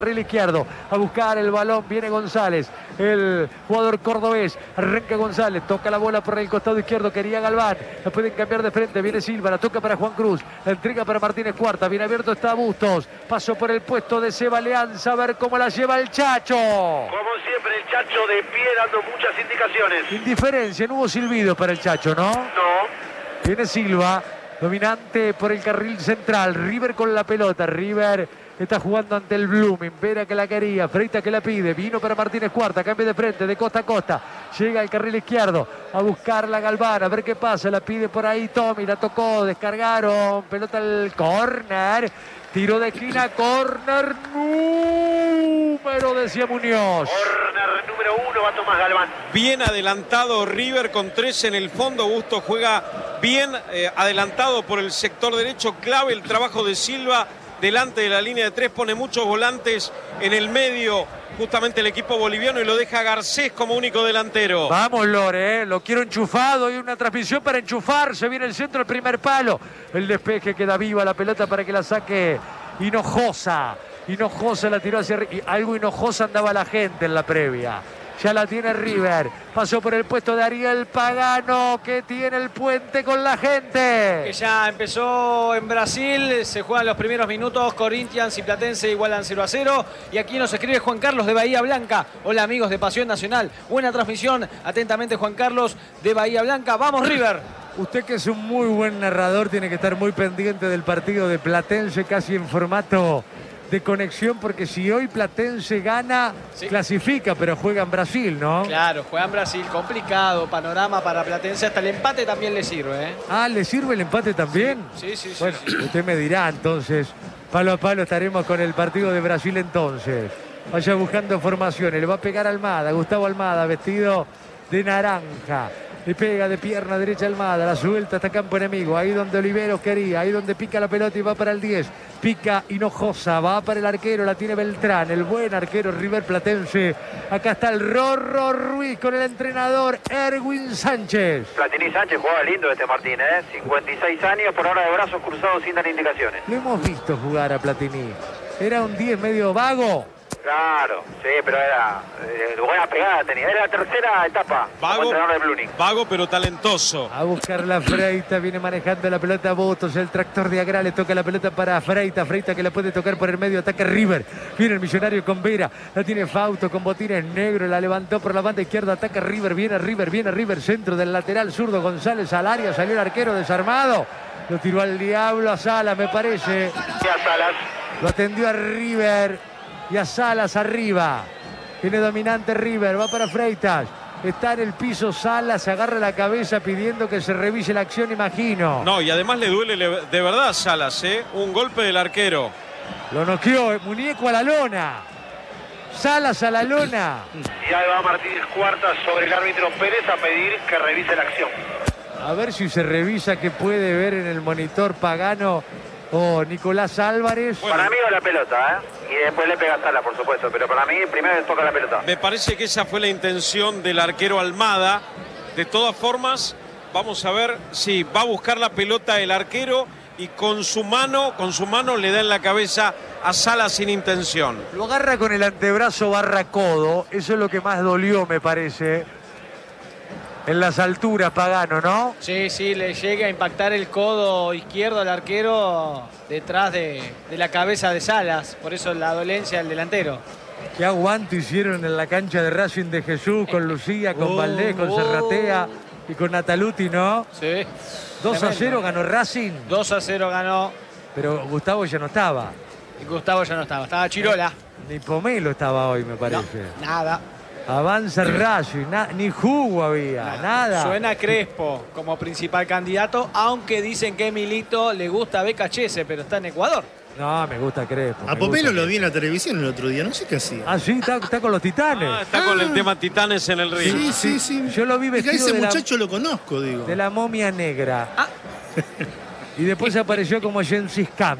carril izquierdo, a buscar el balón, viene González, el jugador cordobés, arranca González, toca la bola por el costado izquierdo, quería Galván, la pueden cambiar de frente, viene Silva, la toca para Juan Cruz, la entrega para Martínez Cuarta, bien abierto está Bustos, pasó por el puesto de Seba Leanza, a ver cómo la lleva el Chacho. Como siempre el Chacho de pie dando muchas indicaciones. Indiferencia, no hubo silbido para el Chacho, ¿no? No. Viene Silva, dominante por el carril central, River con la pelota, River está jugando ante el Blooming, Vera que la quería, Freitas que la pide, vino para Martínez Cuarta, cambio de frente, de costa a costa, llega al carril izquierdo, a buscar la Galván, a ver qué pasa, la pide por ahí Tommy, la tocó, descargaron, pelota al córner, tiro de esquina, córner número, decía Muñoz. Córner número 1 va Tomás Galván. Bien adelantado River con 3 en el fondo, Bustos juega bien adelantado por el sector derecho, clave el trabajo de Silva. Delante de la línea de 3, pone muchos volantes en el medio, justamente el equipo boliviano, y lo deja Garcés como único delantero. Vamos, Lore, lo quiero enchufado, hay una transmisión para enchufar, se viene el centro, el primer palo, el despeje, queda viva la pelota para que la saque Hinojosa. Hinojosa la tiró hacia arriba, algo Hinojosa andaba la gente en la previa. Ya la tiene River, pasó por el puesto de Ariel Pagano, que tiene el puente con la gente. Que ya empezó en Brasil, se juegan los primeros minutos, Corinthians y Platense igualan 0-0. Y aquí nos escribe Juan Carlos de Bahía Blanca. Hola amigos de Pasión Nacional, buena transmisión, atentamente Juan Carlos de Bahía Blanca. ¡Vamos River! Usted que es un muy buen narrador, tiene que estar muy pendiente del partido de Platense, casi en formato de conexión, porque si hoy Platense gana, sí, clasifica, pero juega en Brasil, ¿no? Claro, juega en Brasil, complicado panorama para Platense, hasta el empate también le sirve, ¿eh? Ah, ¿le sirve el empate también? Sí, sí, sí. Bueno, sí. Usted me dirá, entonces, palo a palo estaremos con el partido de Brasil entonces. Vaya buscando formaciones, le va a pegar Almada, Gustavo Almada, vestido de naranja. Le pega de pierna derecha Almada, la suelta hasta campo enemigo, ahí donde Oliveros quería, ahí donde pica la pelota y va para el 10. Pica Hinojosa, va para el arquero, la tiene Beltrán, el buen arquero River Platense. Acá está el Rorro Ruiz con el entrenador Erwin Sánchez. Platini Sánchez jugaba lindo este Martín, 56 años, por ahora de brazos cruzados sin dar indicaciones. Lo hemos visto jugar a Platini. Era un 10 medio vago. Claro, sí, pero era buena pegada tenía. Era la tercera etapa como entrenador de Blooming. Vago pero talentoso. A buscar la Freitas, viene manejando la pelota Bustos, el tractor de Agra, le toca la pelota para Freitas, Freitas que la puede tocar por el medio, ataca River, viene el Millonario con Vera, la tiene Fausto con botines negros, la levantó por la banda izquierda, ataca River, viene River, centro del lateral zurdo, González al área, salió el arquero desarmado, lo tiró al diablo a Salas, me parece. Y a Salas. Lo atendió a River. Y a Salas arriba. Viene dominante River, va para Freitas. Está en el piso Salas, agarra la cabeza pidiendo que se revise la acción, imagino. No, y además le duele de verdad a Salas, un golpe del arquero. Lo noqueó, muñeco a la lona. Salas a la lona. Y ahí va Martínez Cuarta sobre el árbitro Pérez a pedir que revise la acción. A ver si se revisa qué puede ver en el monitor Pagano o Nicolás Álvarez. Bueno, para mí va la pelota, y después le pega a Sala, por supuesto, pero para mí primero le toca la pelota. Me parece que esa fue la intención del arquero Almada. De todas formas, vamos a ver si va a buscar la pelota el arquero y con su mano le da en la cabeza a Sala sin intención. Lo agarra con el antebrazo barra codo, eso es lo que más dolió, me parece. En las alturas, Pagano, ¿no? Sí, sí, le llega a impactar el codo izquierdo al arquero detrás de la cabeza de Salas. Por eso la dolencia del delantero. Qué aguanto hicieron en la cancha de Racing de Jesús con Lucía, con Valdés, con Serratea y con Nataluti, ¿no? Sí. 2-0 ganó Racing. 2-0 ganó. Pero Gustavo ya no estaba. Y Gustavo ya no estaba, estaba Chirola. Ni Pomelo estaba hoy, me parece. No, nada. Avanza Racing, ni jugo había, nada. Suena Crespo como principal candidato, aunque dicen que Milito le gusta Becachese, pero está en Ecuador. No, me gusta Crespo. A Pomelo lo vi en la televisión el otro día, no sé qué hacía. Ah, sí, está con los Titanes. Está con el tema Titanes en el ring. Sí. Yo lo vi vestido ese muchacho lo conozco, digo. De la momia negra. Ah. Y después apareció como Gengis Khan.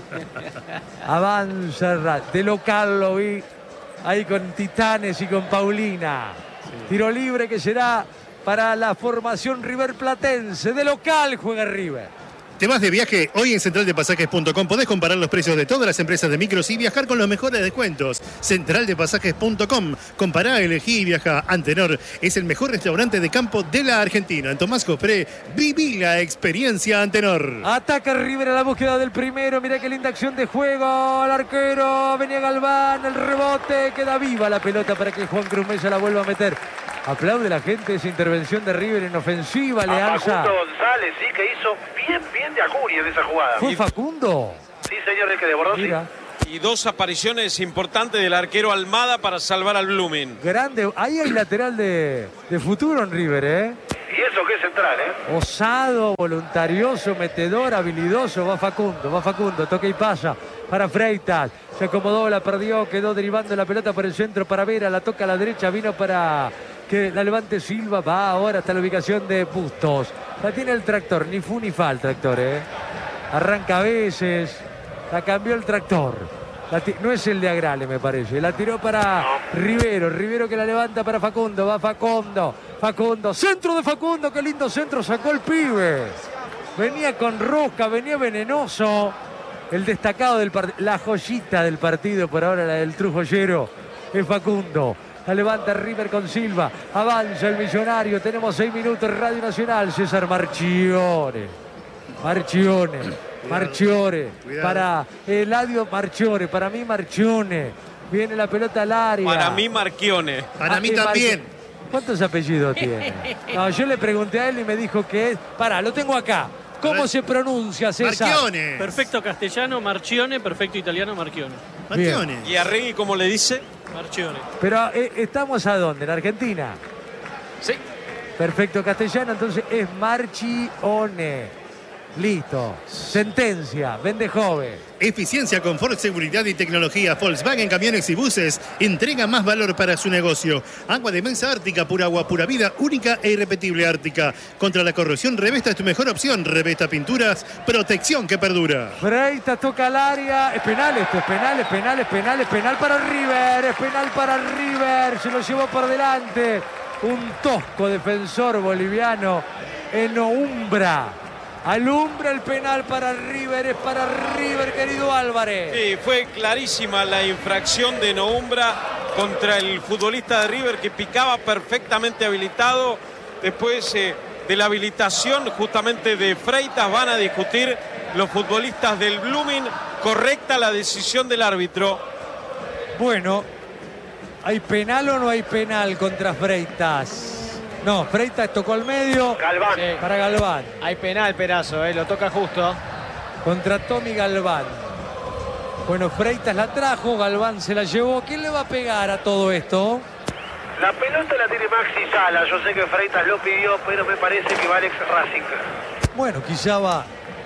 Avanza de local lo vi. Ahí con Titanes y con Paulina. Sí. Tiro libre que será para la formación River Platense. De local juega River. ¿Te vas de viaje? Hoy en centraldepasajes.com podés comparar los precios de todas las empresas de micros y viajar con los mejores descuentos. Centraldepasajes.com. Compará, elegí y viaja. Antenor es el mejor restaurante de campo de la Argentina. En Tomás Jofré, viví la experiencia Antenor. Ataca River a la búsqueda del primero. Mirá qué linda acción de juego. El arquero, venía Galván, el rebote. Queda viva la pelota para que Juan Cruz Mesa la vuelva a meter. Aplaude la gente esa intervención de River en ofensiva, le alza. Facundo González, sí, que hizo bien de Acuña en esa jugada. ¿Fue Facundo? Sí, señor, el que desbordó. Mira. Y dos apariciones importantes del arquero Almada para salvar al Blooming. Grande. Ahí hay lateral de futuro en River, ¿eh? Y eso que es central, ¿eh? Osado, voluntarioso, metedor, habilidoso. Va Facundo, toca y pasa para Freitas. Se acomodó, la perdió, quedó derivando la pelota por el centro para Vera, la toca a la derecha, vino para que la levante Silva, va ahora hasta la ubicación de Bustos. La tiene el tractor, ni fu ni fa el tractor, ¿eh? Arranca a veces, la cambió el tractor. No es el de Agrale, me parece. La tiró para Rivero que la levanta para Facundo, va Facundo, centro de Facundo, qué lindo centro sacó el pibe. Venía con rosca, venía venenoso. El destacado del partido, la joyita del partido por ahora, la del Trujollero, es Facundo. La levanta River con Silva. Avanza el Millonario. Tenemos 6 minutos en Radio Nacional. César Marchione. Para Eladio Marchione. Para mí Marchione. Viene la pelota al área. Para mí Marchione. Para mí también. ¿Cuántos apellidos tiene? No, yo le pregunté a él y me dijo que es... Pará, lo tengo acá. ¿Cómo se pronuncia, César? Marchione. Perfecto castellano, Marchione. Perfecto italiano, Marchione. Marchione. ¿Y Arregui cómo le dice? Marchione. Pero ¿estamos a dónde? ¿En Argentina? Sí. Perfecto castellano, entonces es Marchione. Listo. Sentencia. Vende joven. Eficiencia, confort, seguridad y tecnología. Volkswagen Camiones y Buses entrega más valor para su negocio. Agua de mesa Ártica, pura agua, pura vida, única e irrepetible Ártica. Contra la corrosión, Revesta es tu mejor opción. Revesta Pinturas, protección que perdura. Freitas toca al área. Es penal esto, es penal para River. Es penal para River. Se lo llevó por delante. Un tosco defensor boliviano en Oumbra. Alumbra el penal para River, es para River, querido Álvarez. Sí, fue clarísima la infracción de Noumbra contra el futbolista de River que picaba perfectamente habilitado. Después de la habilitación justamente de Freitas van a discutir los futbolistas del Blooming. Correcta la decisión del árbitro. Bueno, ¿hay penal o no hay penal contra Freitas? No, Freitas tocó al medio. Galván. Sí. Para Galván. Hay penal, Perazo, lo toca justo. Contra Tommy Galván. Bueno, Freitas la trajo, Galván se la llevó. ¿Quién le va a pegar a todo esto? La pelota la tiene Maxi Sala. Yo sé que Freitas lo pidió, pero me parece que va Alex Racing. Bueno, quizá va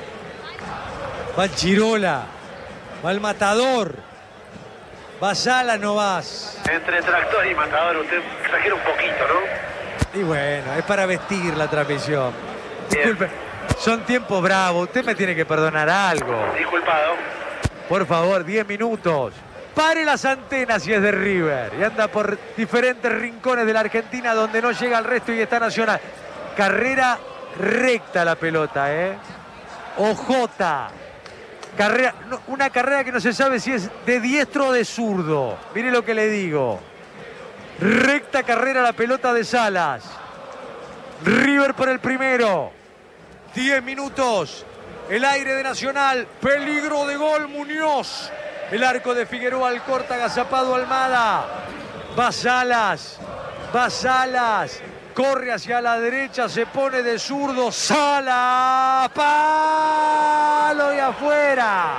el Chirola, va el Matador, va Sala, no vas. Entre tractor y matador, usted exagera un poquito, ¿no? Y bueno, es para vestir la transmisión. Bien. Disculpe, son tiempos bravos. Usted me tiene que perdonar algo. Disculpado. Por favor, 10 minutos. Pare las antenas si es de River. Y anda por diferentes rincones de la Argentina donde no llega al resto y está Nacional. Carrera recta la pelota, ¿eh? Ojota. Carrera, una carrera que no se sabe si es de diestro o de zurdo. Mire lo que le digo. Recta carrera la pelota de Salas. River por el primero. 10 minutos. El aire de Nacional. Peligro de gol Muñoz. El arco de Figueroa al corta, agazapado Almada. Va Salas. Corre hacia la derecha. Se pone de zurdo. Salas. Palo y afuera.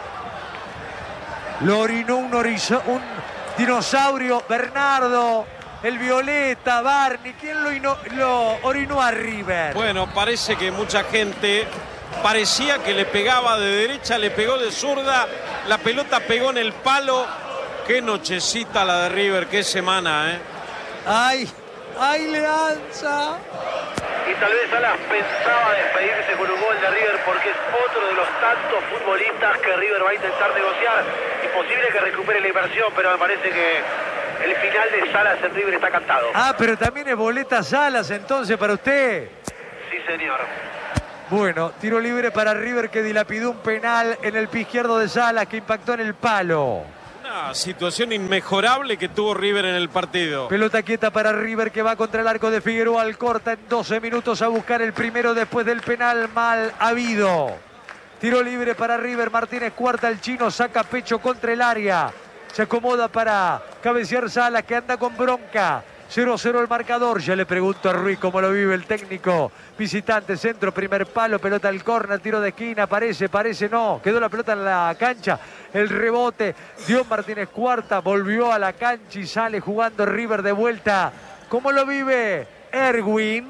Lo orinó un dinosaurio, Bernardo, el Violeta, Barney. ¿Quién lo orinó a River? Bueno, parece que mucha gente parecía que le pegaba de derecha, le pegó de zurda, la pelota pegó en el palo. Qué nochecita la de River, qué semana, ¿eh? ¡Ay, Leanza! Y tal vez Salas pensaba despedirse con un gol de River porque es otro de los tantos futbolistas que River va a intentar negociar. Imposible que recupere la inversión, pero me parece que el final de Salas en River está cantado. Ah, pero también es boleta Salas entonces para usted. Sí, señor. Bueno, tiro libre para River que dilapidó un penal en el pie izquierdo de Salas que impactó en el palo. Una situación inmejorable que tuvo River en el partido. Pelota quieta para River que va contra el arco de Figueroa. Alcorta en 12 minutos a buscar el primero después del penal mal habido. Tiro libre para River. Martínez Cuarta, el chino saca pecho contra el área. Se acomoda para cabecear Salas que anda con bronca. 0-0 el marcador. Ya le pregunto a Ruiz cómo lo vive el técnico visitante. Centro, primer palo, pelota al córner, tiro de esquina. Parece no. Quedó la pelota en la cancha. El rebote dio Martínez Cuarta. Volvió a la cancha y sale jugando River de vuelta. ¿Cómo lo vive Erwin?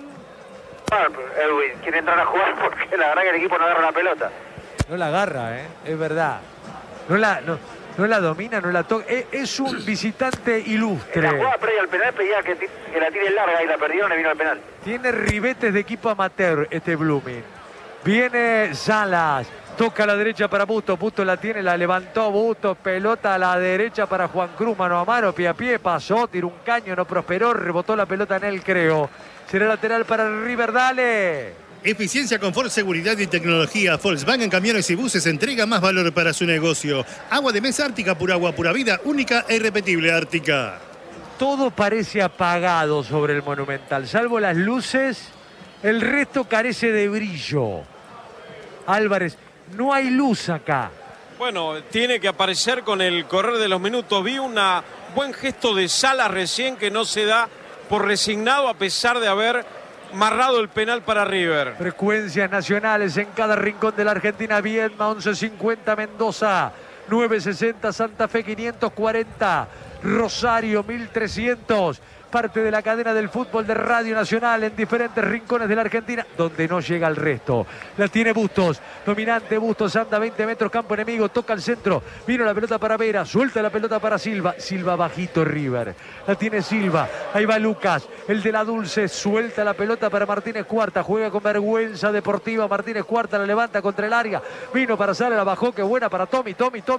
Erwin quiere entrar a jugar porque la verdad que el equipo no agarra la pelota. No la agarra, es verdad. No la domina, no la toca. Es un visitante ilustre. En la jugada previa al penal pedía que la tire larga y la perdieron y vino al penal. Tiene ribetes de equipo amateur este Blooming. Viene Salas. Toca a la derecha para Busto. Busto la tiene, la levantó Busto. Pelota a la derecha para Juan Cruz. Mano a mano, pie a pie. Pasó, tiró un caño, no prosperó. Rebotó la pelota en él, creo. Será lateral para River, dale. Eficiencia, confort, seguridad y tecnología. Volkswagen Camiones y Buses entrega más valor para su negocio. Agua de mesa Ártica, pura agua, pura vida, única e irrepetible Ártica. Todo parece apagado sobre el Monumental, salvo las luces. El resto carece de brillo. Álvarez, no hay luz acá. Bueno, tiene que aparecer con el correr de los minutos. Vi un buen gesto de Salas recién que no se da por resignado a pesar de haber marrado el penal para River. Frecuencias nacionales en cada rincón de la Argentina. Viedma 1150 Mendoza, 960 Santa Fe 540, Rosario 1300. Parte de la cadena del fútbol de Radio Nacional en diferentes rincones de la Argentina, donde no llega el resto. La tiene Bustos, dominante Bustos, anda 20 metros, campo enemigo, toca al centro, vino la pelota para Vera, suelta la pelota para Silva, Silva bajito River, la tiene Silva, ahí va Lucas, el de la Dulce, suelta la pelota para Martínez Cuarta, juega con vergüenza deportiva, Martínez Cuarta la levanta contra el área, vino para Sala, la bajó, qué buena para Tommy,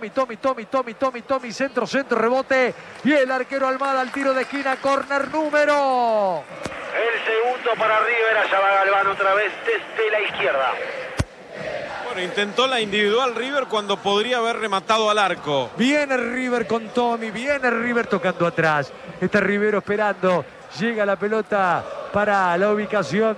centro, rebote, y el arquero Almada al tiro de esquina, córner número. El segundo para River, allá va Galván otra vez desde la izquierda. Bueno, intentó la individual River cuando podría haber rematado al arco. Viene River con Tommy, viene River tocando atrás. Está Rivero esperando, llega la pelota para la ubicación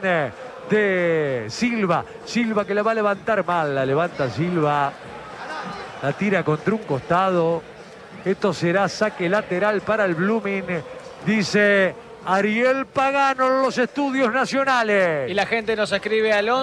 de Silva. Silva que la va a levantar mal, la levanta Silva. La tira contra un costado. Esto será saque lateral para el Blooming. Dice Ariel Pagano en los estudios nacionales. Y la gente nos escribe al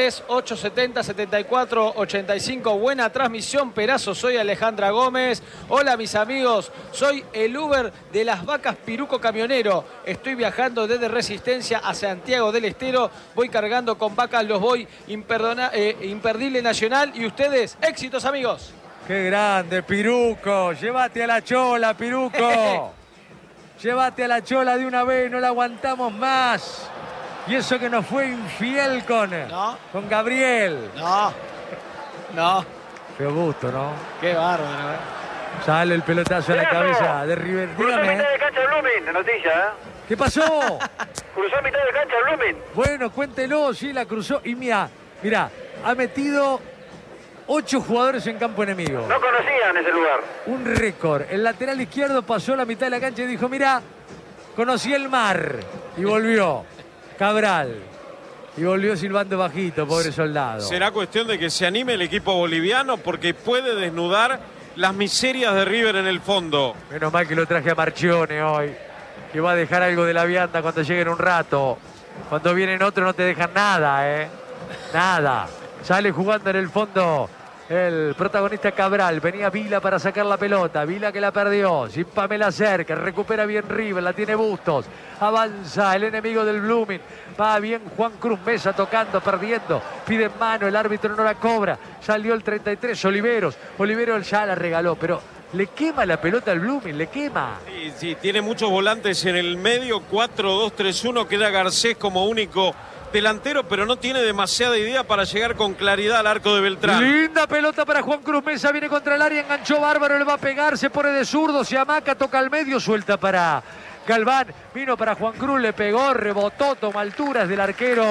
11-3-870-74-85. Buena transmisión, Perazo. Soy Alejandra Gómez. Hola, mis amigos. Soy el Uber de las Vacas Piruco Camionero. Estoy viajando desde Resistencia a Santiago del Estero. Voy cargando con vacas, los voy. Imperdible Nacional. Y ustedes, éxitos, amigos. Qué grande, Piruco. Llévate a la chola, Piruco. Llévate a la chola de una vez, no la aguantamos más. Y eso que nos fue infiel con Gabriel. No. Qué gusto, ¿no? Qué bárbaro, Sale el pelotazo a la cabeza de River. Cruzó Dígame. mitad de cancha el Blooming, de noticia, ¿Qué pasó? Cruzó mitad de cancha el Blooming. Bueno, cuéntelo, sí, la cruzó. Y mira, ha metido 8 jugadores en campo enemigo. No conocían ese lugar. Un récord. El lateral izquierdo pasó la mitad de la cancha y dijo, mira, conocí el mar. Y volvió. Cabral. Y volvió silbando bajito, pobre soldado. Será cuestión de que se anime el equipo boliviano porque puede desnudar las miserias de River en el fondo. Menos mal que lo traje a Marchione hoy, que va a dejar algo de la vianda cuando lleguen un rato. Cuando vienen otros no te dejan nada, Nada. Sale jugando en el fondo el protagonista Cabral. Venía Vila para sacar la pelota. Vila que la perdió. Sin Pamela cerca. Recupera bien River. La tiene Bustos. Avanza el enemigo del Blooming. Va bien Juan Cruz Mesa tocando, perdiendo. Pide mano. El árbitro no la cobra. Salió el 33. Oliveros ya la regaló. Pero le quema la pelota al Blooming. Le quema. Sí, tiene muchos volantes en el medio. 4-2-3-1. Queda Garcés como único delantero, pero no tiene demasiada idea para llegar con claridad al arco de Beltrán. Linda pelota para Juan Cruz Mesa, viene contra el área, enganchó bárbaro, le va a pegar, se pone de zurdo, se amaca, toca al medio, suelta para Galván, vino para Juan Cruz, le pegó, rebotó, toma alturas del arquero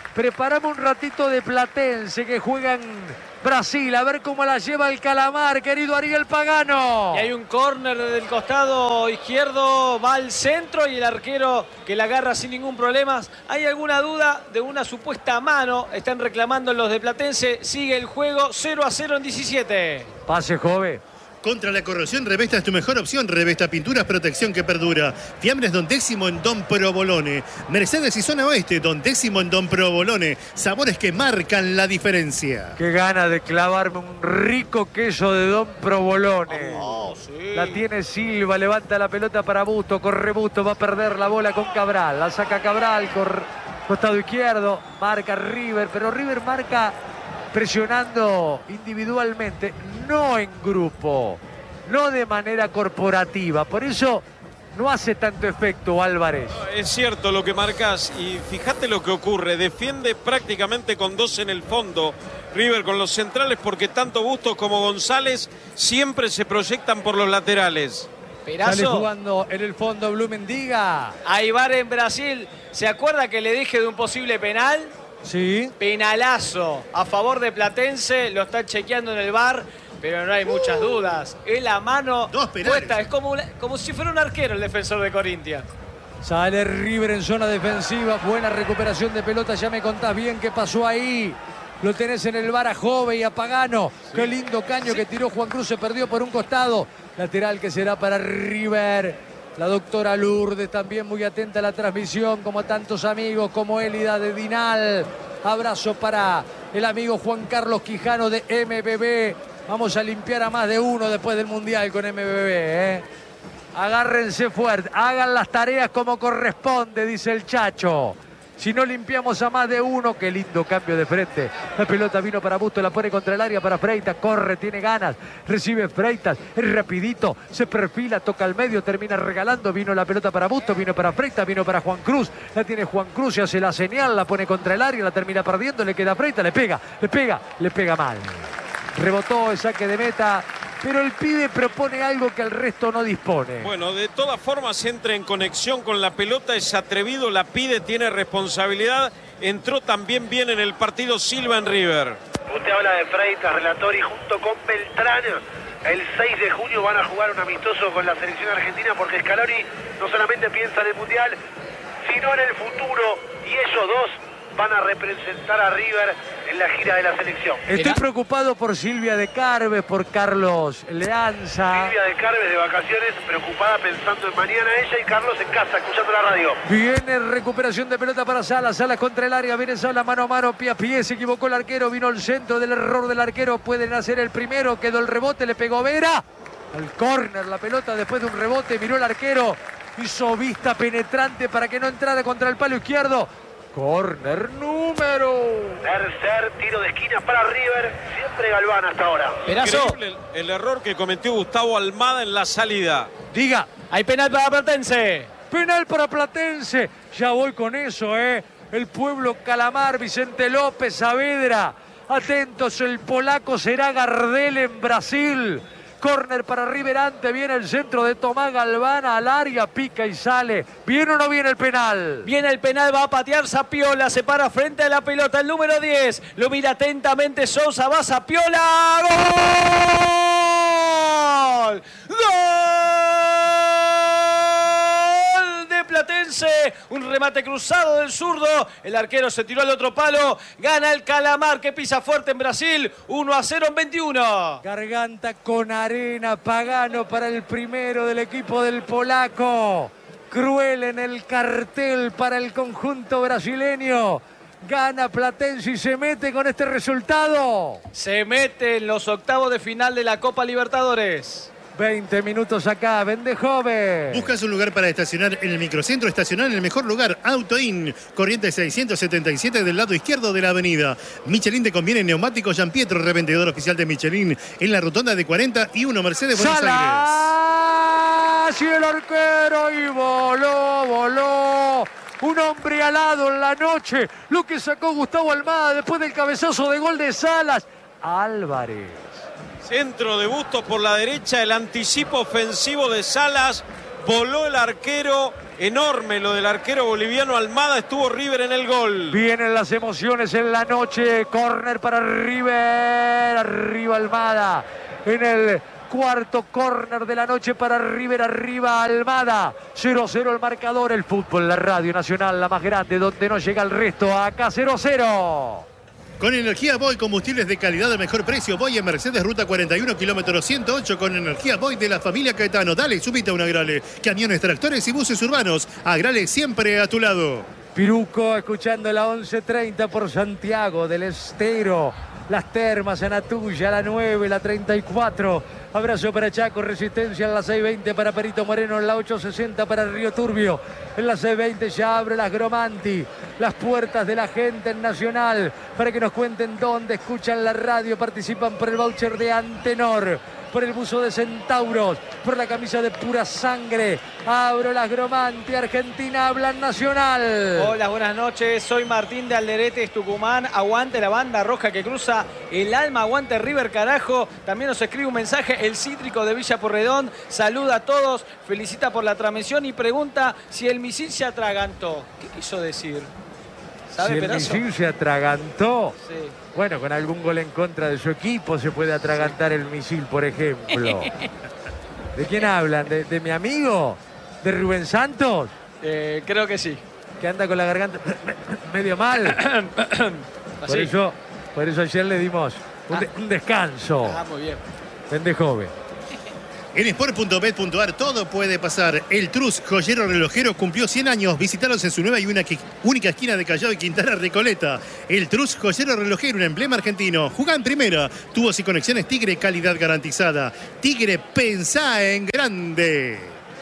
Preparame un ratito de Platense que juega en Brasil. A ver cómo la lleva el Calamar, querido Ariel Pagano. Y hay un córner del costado izquierdo, va al centro y el arquero que la agarra sin ningún problema. ¿Hay alguna duda de una supuesta mano? Están reclamando los de Platense. Sigue el juego 0-0 en 17. Pase, Jove. Contra la corrosión, Revesta es tu mejor opción. Revesta Pinturas, protección que perdura. Fiambres Don Décimo en Don Provolone. Mercedes y Zona Oeste, Don Décimo en Don Provolone. Sabores que marcan la diferencia. Qué gana de clavarme un rico queso de Don Provolone. Sí. La tiene Silva, levanta la pelota para Busto, corre Busto, va a perder la bola con Cabral. La saca Cabral, costado izquierdo, marca River, pero River marca presionando individualmente, no en grupo, no de manera corporativa. Por eso no hace tanto efecto Álvarez. Es cierto lo que marcas y fíjate lo que ocurre. Defiende prácticamente con 2 en el fondo River con los centrales porque tanto Bustos como González siempre se proyectan por los laterales. Sale Perazo, jugando en el fondo Blumendiga. hay VAR en Brasil. ¿Se acuerda que le dije de un posible penal? Sí. Penalazo a favor de Platense, lo está chequeando en el VAR, pero no hay muchas dudas. Es la mano 2 penales. puesta, es como si fuera un arquero el defensor de Corinthians. Sale River en zona defensiva. Buena recuperación de pelota. Ya me contás bien qué pasó ahí. Lo tenés en el VAR a Jove y a Pagano. Qué lindo caño que tiró Juan Cruz. Se perdió por un costado. Lateral que será para River. La doctora Lourdes también muy atenta a la transmisión, como tantos amigos, como Élida de Dinal. Abrazo para el amigo Juan Carlos Quijano de MBB. Vamos a limpiar a más de uno después del Mundial con MBB. Agárrense fuerte, hagan las tareas como corresponde, dice el Chacho. Si no limpiamos a más de uno, qué lindo cambio de frente. La pelota vino para Busto, la pone contra el área para Freitas. Corre, tiene ganas, recibe Freitas, es rapidito, se perfila, toca al medio, termina regalando. Vino la pelota para Busto, vino para Freitas, vino para Juan Cruz. La tiene Juan Cruz, se hace la señal, la pone contra el área, la termina perdiendo, le queda Freitas, le pega mal. Rebotó el saque de meta, pero el pibe propone algo que el resto no dispone. Bueno, de todas formas entra en conexión con la pelota, es atrevido, la pide, tiene responsabilidad. Entró también bien en el partido Silva en River. Usted habla de Freitas, relator, y junto con Beltrán, el 6 de junio van a jugar un amistoso con la selección argentina porque Scaloni no solamente piensa en el Mundial, sino en el futuro, y ellos dos van a representar a River en la gira de la selección. Estoy preocupado por Silvia de Carves, por Carlos Leanza. Silvia de Carves de vacaciones, preocupada pensando en mañana ella, y Carlos en casa, escuchando la radio. Viene recuperación de pelota para Salas. Salas contra el área. Viene Salas mano a mano, pie a pie. Se equivocó el arquero. Vino el centro del error del arquero. Pueden hacer el primero. Quedó el rebote. Le pegó Vera. Al córner la pelota después de un rebote. Miró el arquero. Hizo vista penetrante para que no entrara contra el palo izquierdo. Córner número. Tercer tiro de esquina para River. Siempre Galván hasta ahora. Perazo, Increíble el error que cometió Gustavo Almada en la salida. Diga. hay penal para Platense. Penal para Platense. Ya voy con eso, El pueblo Calamar, Vicente López, Saavedra. Atentos, el polaco será Gardel en Brasil. Córner para River, ante viene el centro de Tomás Galván al área, pica y sale. ¿Viene o no viene el penal? Viene el penal, va a patear Zapiola, se para frente a la pelota, el número 10. Lo mira atentamente Sousa, va Zapiola. ¡Gol! ¡Gol de Platense! Un remate cruzado del zurdo. El arquero se tiró al otro palo. Gana el Calamar que pisa fuerte en Brasil. 1-0 en 21. Garganta con arena, Pagano para el primero del equipo del polaco. Cruel en el cartel para el conjunto brasileño. Gana Platense y se mete con este resultado. Se mete en los octavos de final de la Copa Libertadores. 20 minutos acá, vende joven. ¿Buscas un lugar para estacionar en el microcentro? Estacionar en el mejor lugar, Autoin. Corriente 677 del lado izquierdo de la avenida. Michelin te conviene neumáticos Gian Pietro, revendedor oficial de Michelin en la rotonda de 41 Mercedes Buenos Aires. Salas y el arquero y voló. Un hombre alado en la noche. Lo que sacó Gustavo Almada después del cabezazo de gol de Salas. Álvarez. Centro de Bustos por la derecha, el anticipo ofensivo de Salas. voló el arquero, enorme lo del arquero boliviano Almada, estuvo River en el gol. Vienen las emociones en la noche, córner para River, arriba Almada, en el cuarto córner de la noche para River, arriba Almada, 0-0 el marcador, el fútbol, la radio nacional, la más grande, donde no llega el resto, acá 0-0. Con energía Boy, combustibles de calidad al mejor precio. Boy en Mercedes, ruta 41, kilómetro 108, con energía Boy de la familia Caetano. Dale, subite a un Agrale. Camiones, tractores y buses urbanos. Agrale siempre a tu lado. Piruco, escuchando la 11:30 por Santiago del Estero. Las Termas, Anatuya, la 9, la 34. Abrazo para Chaco, Resistencia en la 6:20 para Perito Moreno, en la 8:60 para Río Turbio. En la 6:20 ya abre las Gromanti, las puertas de la gente en Nacional, para que nos cuenten dónde escuchan la radio, participan por el voucher de Antenor, por el buzo de Centauros, por la camisa de Pura Sangre. Abro las Gromanti, Argentina habla en Nacional. Hola, buenas noches. Soy Martín de Alderetes, Tucumán. Aguante la banda roja que cruza el alma. Aguante River, carajo. También nos escribe un mensaje el Cítrico de Villa Porredón. Saluda a todos, felicita por la transmisión y pregunta si el misil se atragantó. ¿Qué quiso decir? ¿Sabe, Si el Perazo? misil se atragantó. Sí. Bueno, con algún gol en contra de su equipo se puede atragantar el misil, por ejemplo. ¿De quién hablan? ¿De mi amigo? ¿De Rubén Santos? Creo que sí. Que anda con la garganta medio mal. Así. Por eso ayer le dimos un descanso. Ah, muy bien. Pendejo. En sport.bet.ar todo puede pasar. El Trus, joyero relojero, cumplió 100 años. Visítalos en su nueva y única esquina de Callao y Quintana Recoleta. El Trus, joyero relojero, un emblema argentino. Jugá en primera. Tubos y conexiones Tigre, calidad garantizada. Tigre, pensá en grande.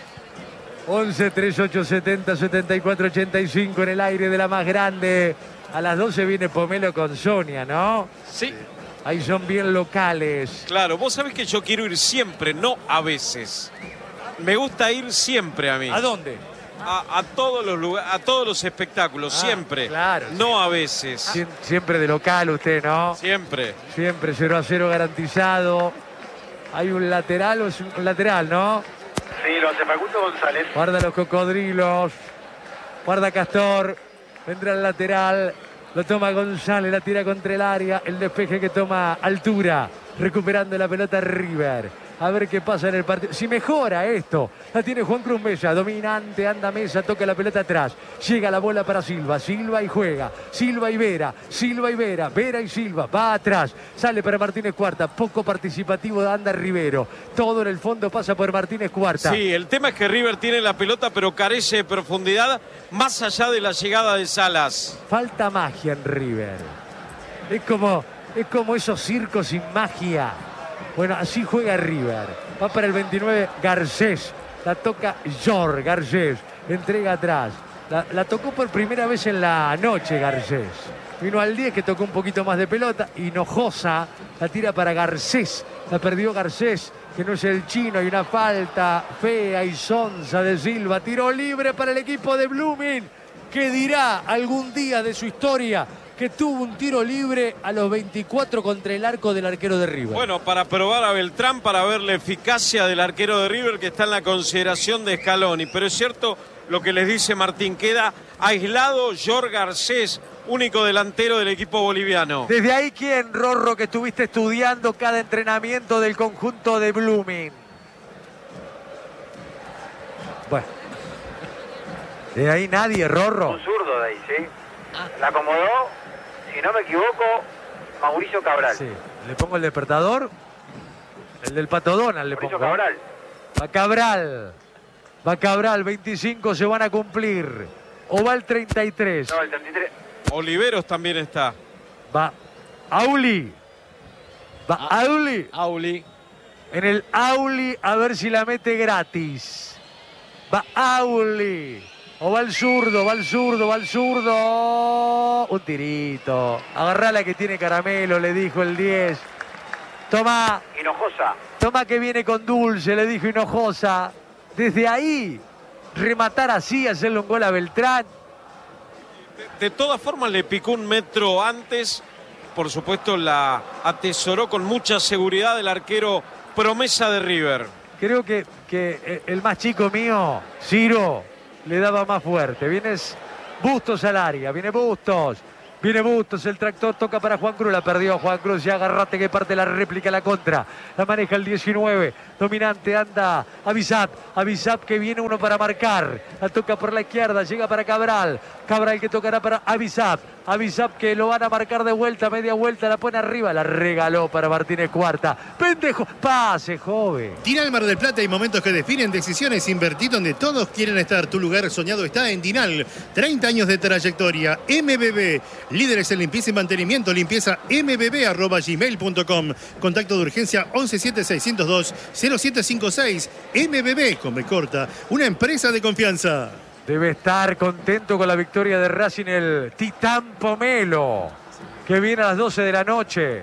11 38 70 74 85 en el aire de la más grande. A las 12 viene Pomelo con Sonia, ¿no? Sí. Ahí son bien locales. Claro, vos sabés que yo quiero ir siempre, no a veces. Me gusta ir siempre a mí. ¿A dónde? A todos los lugares, a todos los espectáculos, siempre. Claro. No a veces. Siempre de local usted, ¿no? Siempre. Siempre 0-0 garantizado. Hay un lateral, o es un lateral, ¿no? Sí, lo hace Facundo González. Guarda los cocodrilos. Guarda Castor. Vendrá el lateral. Lo toma González, la tira contra el área. El despeje que toma altura. Recuperando la pelota River. A ver qué pasa en el partido. Si mejora esto. La tiene Juan Cruz Mesa. Dominante, anda Mesa, toca la pelota atrás. Llega la bola para Silva. Silva y juega. Silva y Vera. Silva y Vera. Vera y Silva. Va atrás. Sale para Martínez Cuarta. Poco participativo anda Rivero. Todo en el fondo pasa por Martínez Cuarta. Sí, el tema es que River tiene la pelota pero carece de profundidad más allá de la llegada de Salas. Falta magia en River. Es como esos circos sin magia. Bueno, así juega River. Va para el 29 Garcés. La toca Jor Garcés. Entrega atrás. La tocó por primera vez en la noche Garcés. Vino al 10 que tocó un poquito más de pelota. Hinojosa la tira para Garcés. La perdió Garcés, que no es el chino. Hay una falta fea y sonsa de Silva. Tiro libre para el equipo de Blooming, que dirá algún día de su historia que tuvo un tiro libre a los 24 contra el arco del arquero de River. Bueno, para probar a Beltrán, para ver la eficacia del arquero de River que está en la consideración de Scaloni. Pero es cierto lo que les dice Martín, queda aislado Jor Garcés, único delantero del equipo boliviano. Desde ahí, ¿quién, Rorro, que estuviste estudiando cada entrenamiento del conjunto de Blooming? Bueno. De ahí nadie, Rorro. Un zurdo de ahí, ¿sí? La acomodó, si no me equivoco, Mauricio Cabral. Sí. Le pongo el despertador. El del Pato Donald le Mauricio pongo. Cabral. Va Cabral, 25 se van a cumplir. O va el 33. No, el 33. Oliveros también está. Va Auli. Auli. En el Auli a ver si la mete gratis. Va Auli. O va el zurdo. Un tirito. Agarrá la que tiene caramelo, le dijo el 10. Toma que viene con dulce, le dijo Hinojosa. Desde ahí, rematar así, hacerle un gol a Beltrán. De todas formas le picó un metro antes. Por supuesto la atesoró con mucha seguridad el arquero promesa de River. Creo que el más chico mío, Ciro, le daba más fuerte. Viene Bustos al área, viene Bustos, el tractor toca para Juan Cruz, la perdió Juan Cruz, ya agarrate que parte la réplica, la contra, la maneja el 19, dominante, anda Avisap que viene uno para marcar, la toca por la izquierda, llega para Cabral que tocará para Avisap que lo van a marcar de vuelta, media vuelta, la pone arriba, la regaló para Martínez Cuarta, pendejo, pase joven. Dinal Mar del Plata, hay momentos que definen decisiones, invertir donde todos quieren estar, tu lugar soñado está en Dinal, 30 años de trayectoria, MBB, líderes en limpieza y mantenimiento, limpieza mbb@gmail.com, contacto de urgencia 1176020756, MBB con B corta, una empresa de confianza. Debe estar contento con la victoria de Racing el Titán Pomelo, que viene a las 12 de la noche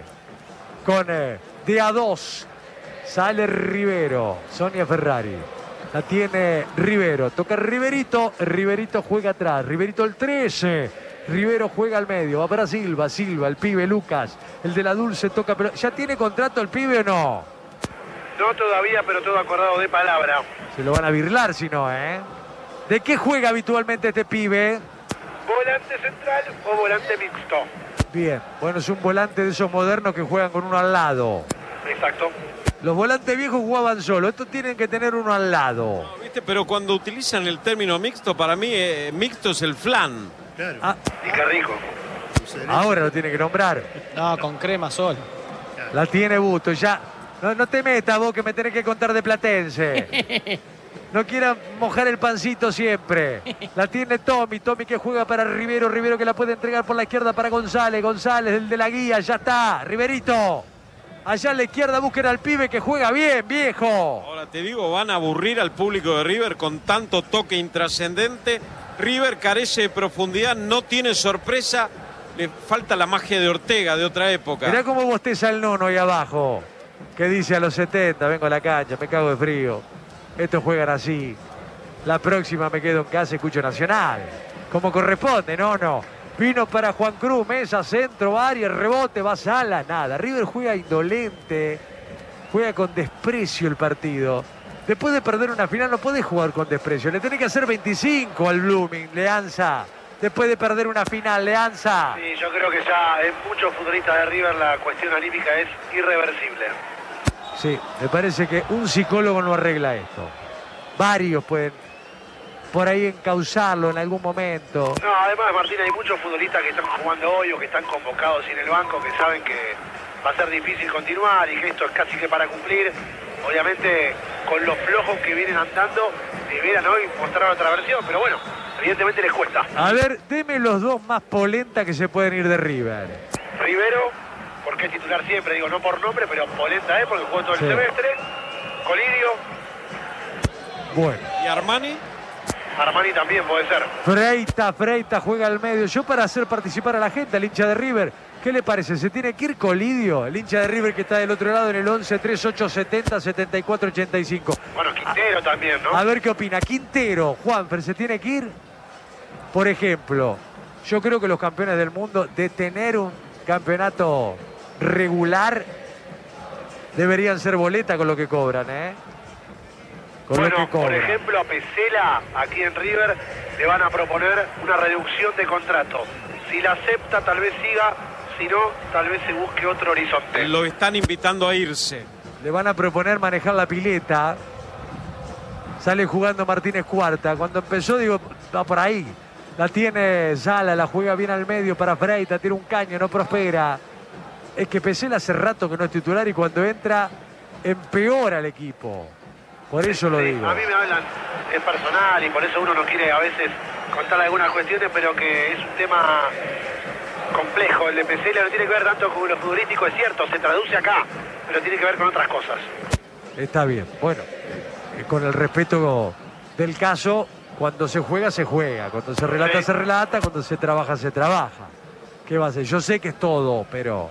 con de a 2. Sale Rivero, Sonia Ferrari. La tiene Rivero, toca Riverito juega atrás, Riverito el 13. Rivero juega al medio, va para Silva, el pibe Lucas, el de la Dulce toca, pero ¿ya tiene contrato el pibe o no? No todavía, pero todo acordado de palabra. Se lo van a birlar si no, ¿eh? ¿De qué juega habitualmente este pibe? ¿Volante central o volante mixto? Bien, bueno, es un volante de esos modernos que juegan con uno al lado. Exacto. Los volantes viejos jugaban solo, estos tienen que tener uno al lado. No, ¿viste? Pero cuando utilizan el término mixto, para mí mixto es el flan. Claro. Y qué rico. Ahora lo tiene que nombrar. No, con crema sol. La tiene Busto, ya. No te metas vos que me tenés que contar de Platense. No quieran mojar el pancito siempre. La tiene Tommy que juega para Rivero que la puede entregar por la izquierda para González, el de la guía, ya está, Riverito. Allá a la izquierda busquen al pibe que juega bien, viejo. Ahora te digo, van a aburrir al público de River con tanto toque intrascendente. River carece de profundidad, no tiene sorpresa, le falta la magia de Ortega de otra época. Mirá cómo bosteza el nono ahí abajo, que dice a los 70, vengo a la cancha, me cago de frío. Estos juegan así. La próxima me quedo en casa, escucho Nacional. Como corresponde, no. Vino para Juan Cruz, mesa, centro, área, rebote, va Sala, nada. River juega indolente, juega con desprecio el partido. Después de perder una final no podés jugar con desprecio. Le tenés que hacer 25 al Blooming, Leanza. Después de perder una final, Leanza. Sí, yo creo que ya en muchos futbolistas de River la cuestión anímica es irreversible. Sí, me parece que un psicólogo no arregla esto. Varios pueden por ahí encauzarlo en algún momento. No, además, Martín, hay muchos futbolistas que están jugando hoy o que están convocados en el banco que saben que va a ser difícil continuar y que esto es casi que para cumplir. Obviamente, con los flojos que vienen andando, debieran hoy mostrar otra versión, pero bueno, evidentemente les cuesta. A ver, deme los dos más polentas que se pueden ir de River. Rivero, porque es titular siempre, digo, no por nombre, pero polenta porque jugó todo el semestre. Colidio. Bueno. ¿Y Armani? Armani también puede ser. Freita juega al medio. Yo para hacer participar a la gente, al hincha de River, ¿qué le parece? ¿Se tiene que ir Colidio? El hincha de River que está del otro lado en el 11 3870 7485. Bueno, Quintero también, ¿no? A ver qué opina. Quintero, Juanfer, ¿se tiene que ir? Por ejemplo, yo creo que los campeones del mundo, de tener un campeonato regular, deberían ser boleta con lo que cobran, ¿eh? Con bueno, lo que cobran. Por ejemplo, a Pesela, aquí en River, le van a proponer una reducción de contrato. Si la acepta, tal vez siga. Si no, tal vez se busque otro horizonte. Lo están invitando a irse. Le van a proponer manejar la pileta. Sale jugando Martínez Cuarta. Cuando empezó, digo, va por ahí. La tiene Sala, la juega bien al medio para Freita. Tiene un caño, no prospera. Es que Pesela hace rato que no es titular y cuando entra, empeora el equipo. Por eso lo digo. A mí me hablan, es personal y por eso uno no quiere a veces contar algunas cuestiones, pero que es un tema complejo. El de Pesela no tiene que ver tanto con lo futbolístico, es cierto, se traduce acá, pero tiene que ver con otras cosas. Está bien, bueno, con el respeto del caso, cuando se juega, cuando se relata, se relata, cuando se trabaja, se trabaja. ¿Qué va a ser? Yo sé que es todo, pero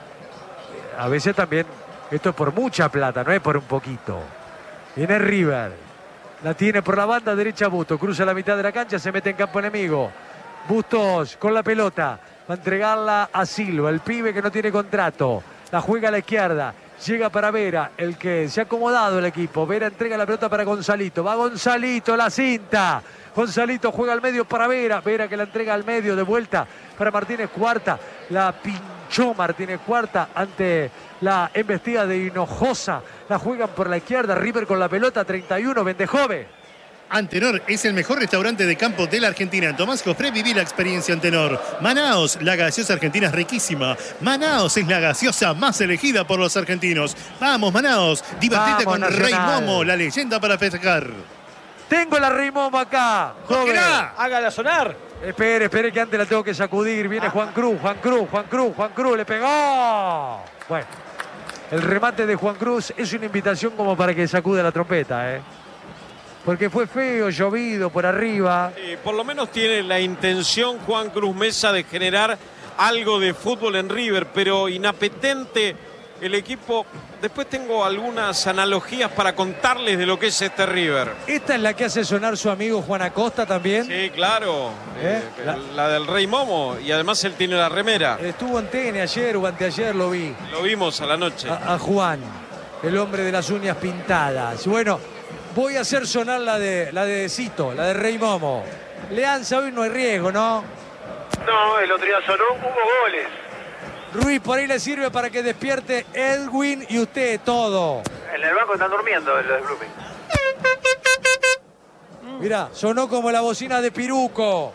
a veces también esto es por mucha plata, no es por un poquito. Viene River, la tiene por la banda derecha Bustos, cruza la mitad de la cancha, se mete en campo enemigo. Bustos con la pelota, va a entregarla a Silva, el pibe que no tiene contrato. La juega a la izquierda, Llega para Vera, el que se ha acomodado el equipo. Vera entrega la pelota para Gonzalito. Va Gonzalito, la cinta. Gonzalito juega al medio para Vera. Vera que la entrega al medio de vuelta para Martínez Cuarta. La pinchó Martínez Cuarta ante la embestida de Hinojosa. La juegan por la izquierda. River con la pelota, 31, Vendejove. Antenor es el mejor restaurante de campo de la Argentina. En Tomás Jofré viví la experiencia Antenor. Manaos, la gaseosa argentina es riquísima. Manaos es la gaseosa más elegida por los argentinos. Vamos, Manaos, divertite con Nacional. Rey Momo, la leyenda para festejar. Tengo la Rey Momo acá, joven. Hágala sonar. Espere que antes la tengo que sacudir. Viene Juan Cruz, le pegó. Bueno, el remate de Juan Cruz es una invitación como para que sacude la trompeta, porque fue feo, llovido por arriba. Por lo menos tiene la intención Juan Cruz Mesa de generar algo de fútbol en River, pero inapetente el equipo. Después tengo algunas analogías para contarles de lo que es este River. Esta es la que hace sonar su amigo Juan Acosta también. Sí, claro. La del Rey Momo. Y además él tiene la remera. Estuvo en TN ayer o anteayer, lo vi. Lo vimos a la noche. A Juan, el hombre de las uñas pintadas. Bueno, voy a hacer sonar la de Cito, la de Rey Momo. Leanza, hoy no hay riesgo, ¿no? No, el otro día sonó, hubo goles. Ruiz, por ahí le sirve para que despierte Edwin y usted todo. En el banco están durmiendo los de Blooming. Mirá, sonó como la bocina de Piruco.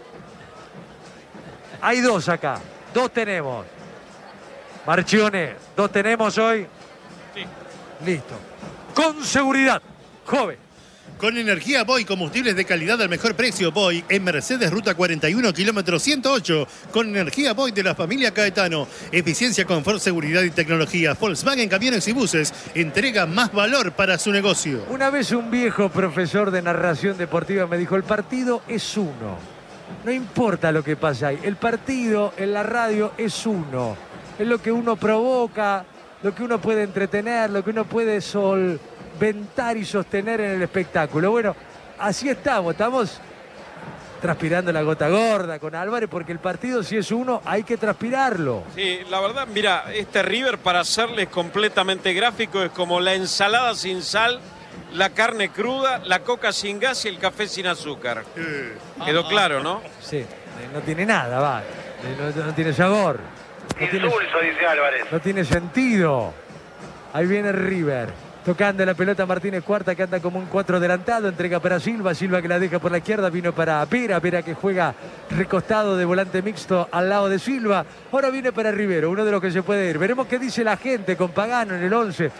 Hay dos acá, dos tenemos. Marchione, dos tenemos hoy. Sí. Listo. Con seguridad, joven. Con energía Boy, combustibles de calidad al mejor precio. Boy en Mercedes, ruta 41, kilómetro 108. Con energía Boy de la familia Caetano. Eficiencia, confort, seguridad y tecnología. Volkswagen Camiones y Buses entrega más valor para su negocio. Una vez un viejo profesor de narración deportiva me dijo, el partido es uno. No importa lo que pase ahí. El partido en la radio es uno. Es lo que uno provoca, lo que uno puede entretener, lo que uno puede solventar y sostener en el espectáculo. Bueno, así estamos transpirando la gota gorda con Álvarez, porque el partido, si es uno, hay que transpirarlo. Sí, la verdad, mira, este River, para hacerles completamente gráfico, es como la ensalada sin sal, la carne cruda, la coca sin gas y el café sin azúcar. Quedó claro, ¿no? Sí, no tiene nada, va. No tiene sabor. Insulso, dice Álvarez. No tiene sentido. Ahí viene River. Tocando la pelota Martínez Cuarta, que anda como un 4 adelantado. Entrega para Silva. Silva que la deja por la izquierda. Vino para Vera. Vera que juega recostado de volante mixto al lado de Silva. Ahora viene para Rivero, uno de los que se puede ir. Veremos qué dice la gente con Pagano en el 11.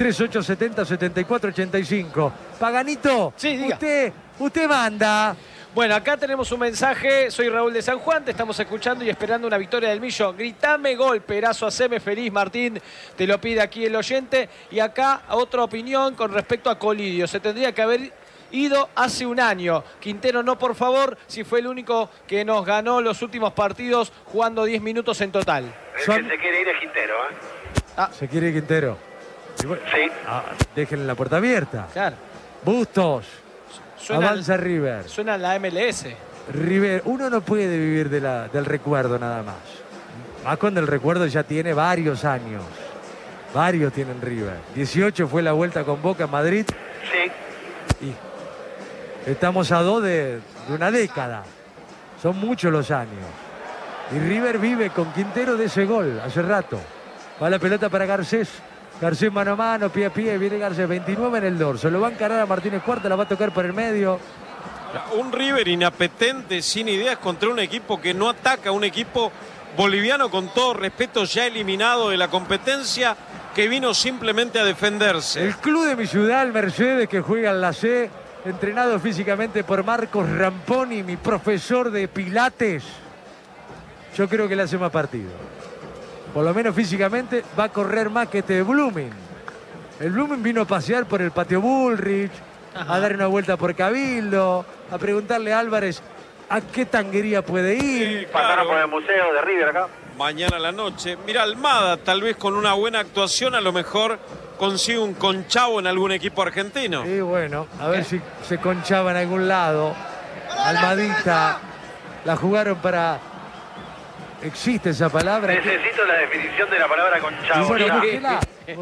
3870-7485. Paganito, sí, diga. Usted manda. Bueno, acá tenemos un mensaje. Soy Raúl de San Juan, te estamos escuchando y esperando una victoria del Millo. Gritame gol, Perazo, haceme feliz, Martín. Te lo pide aquí el oyente. Y acá otra opinión con respecto a Colidio. Se tendría que haber ido hace un año. Quintero no, por favor, si fue el único que nos ganó los últimos partidos jugando 10 minutos en total. El que se quiere ir es Quintero, Se quiere ir Quintero. Bueno, sí. Déjenle la puerta abierta. Claro. Bustos. Avanza River. Suena la MLS. River, uno no puede vivir del recuerdo nada más. Más cuando el recuerdo ya tiene varios años. Varios tienen River. 18 fue la vuelta con Boca en Madrid. Sí. Y estamos a 2 de una década. Son muchos los años. Y River vive con Quintero de ese gol hace rato. Va la pelota para Garcés. Garcés mano a mano, pie a pie, viene Garcés, 29 en el dorso. Lo va a encarar a Martínez Cuarta, la va a tocar por el medio. Un River inapetente, sin ideas, contra un equipo que no ataca, un equipo boliviano, con todo respeto, ya eliminado de la competencia, que vino simplemente a defenderse. El club de mi ciudad, el Mercedes, que juega en la C, entrenado físicamente por Marcos Ramponi, mi profesor de pilates. Yo creo que le hace más partido. Por lo menos físicamente va a correr más que este Blooming. El Blooming vino a pasear por el patio Bullrich, a dar una vuelta por Cabildo, a preguntarle a Álvarez a qué tanguería puede ir. Sí, Pasaron por el museo de River acá. Mañana a la noche. Mira, Almada, tal vez con una buena actuación, a lo mejor consigue un conchavo en algún equipo argentino. Y bueno, a ver si se conchaba en algún lado. Almadita, la jugaron para... ¿Existe esa palabra? Necesito la definición de la palabra conchavo. Bueno, ya. búsquela.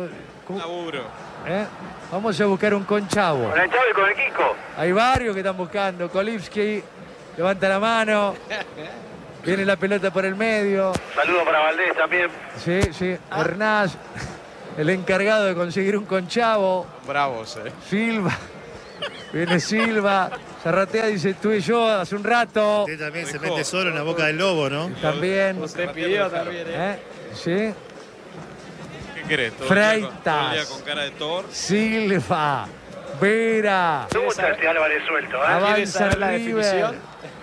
Laburo. Vamos a buscar un conchavo. Con el Chavo y con el Kiko. Hay varios que están buscando. Kolipski levanta la mano. Viene la pelota por el medio. Saludo para Valdés también. Sí. Hernás, el encargado de conseguir un conchavo. Bravos, Silva. Viene Silva. Zarratea dice, tú y yo hace un rato. Usted también se mete solo en la boca del lobo, ¿no? También. Usted pidió también, Sí. ¿Qué querés? Freitas. Todo el día con cara de Thor. Silva. Vera. Me gusta este Álvarez suelto, ¿eh? Avanza saber la River. definición?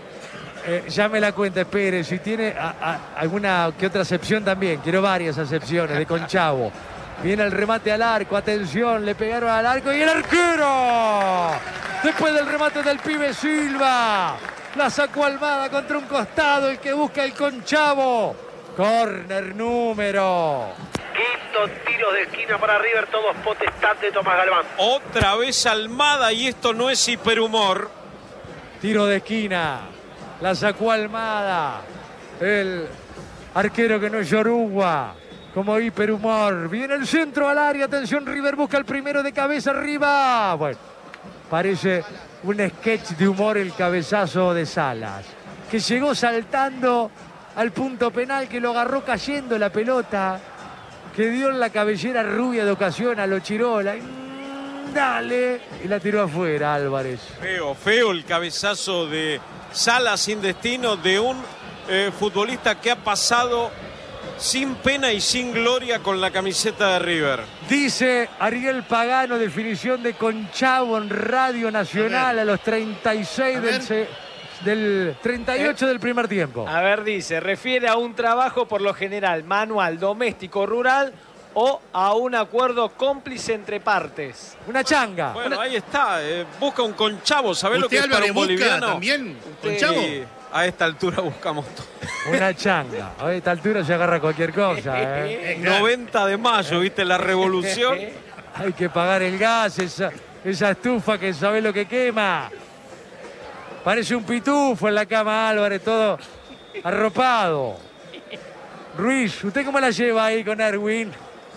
Ya me la cuenta, espere. Si tiene alguna que otra acepción también. Quiero varias acepciones de Conchavo. Viene el remate al arco. Atención, le pegaron al arco. ¡Y el arquero! Después del remate del pibe Silva. La sacó Almada contra un costado. El que busca el Conchavo. Corner número. Quinto tiro de esquina para River. Todos potestad de Tomás Galván. Otra vez Almada y esto no es hiperhumor. Tiro de esquina. La sacó Almada. El arquero que no es Yoruba. Como hiperhumor. Viene el centro al área. Atención, River busca el primero de cabeza arriba. Bueno, parece un sketch de humor el cabezazo de Salas. Que llegó saltando al punto penal, que lo agarró cayendo la pelota. Que dio en la cabellera rubia de ocasión a lo Chirola. Dale. Y la tiró afuera Álvarez. Feo el cabezazo de Salas sin destino de un futbolista que ha pasado sin pena y sin gloria con la camiseta de River. Dice Ariel Pagano, definición de Conchavo en Radio Nacional a los 36 del 38 del primer tiempo. A ver, dice, refiere a un trabajo por lo general manual, doméstico, rural o a un acuerdo cómplice entre partes. Una changa. Bueno, ahí está. Busca un Conchavo. ¿Sabés lo que es para Álvarez un busca boliviano? también, Conchavo. Sí, a esta altura buscamos todo. Una changa. A esta altura se agarra cualquier cosa. 90 de mayo, ¿viste? La revolución. Hay que pagar el gas, esa estufa que sabe lo que quema. Parece un pitufo en la cama Álvarez, todo arropado. Ruiz, ¿usted cómo la lleva ahí con Erwin?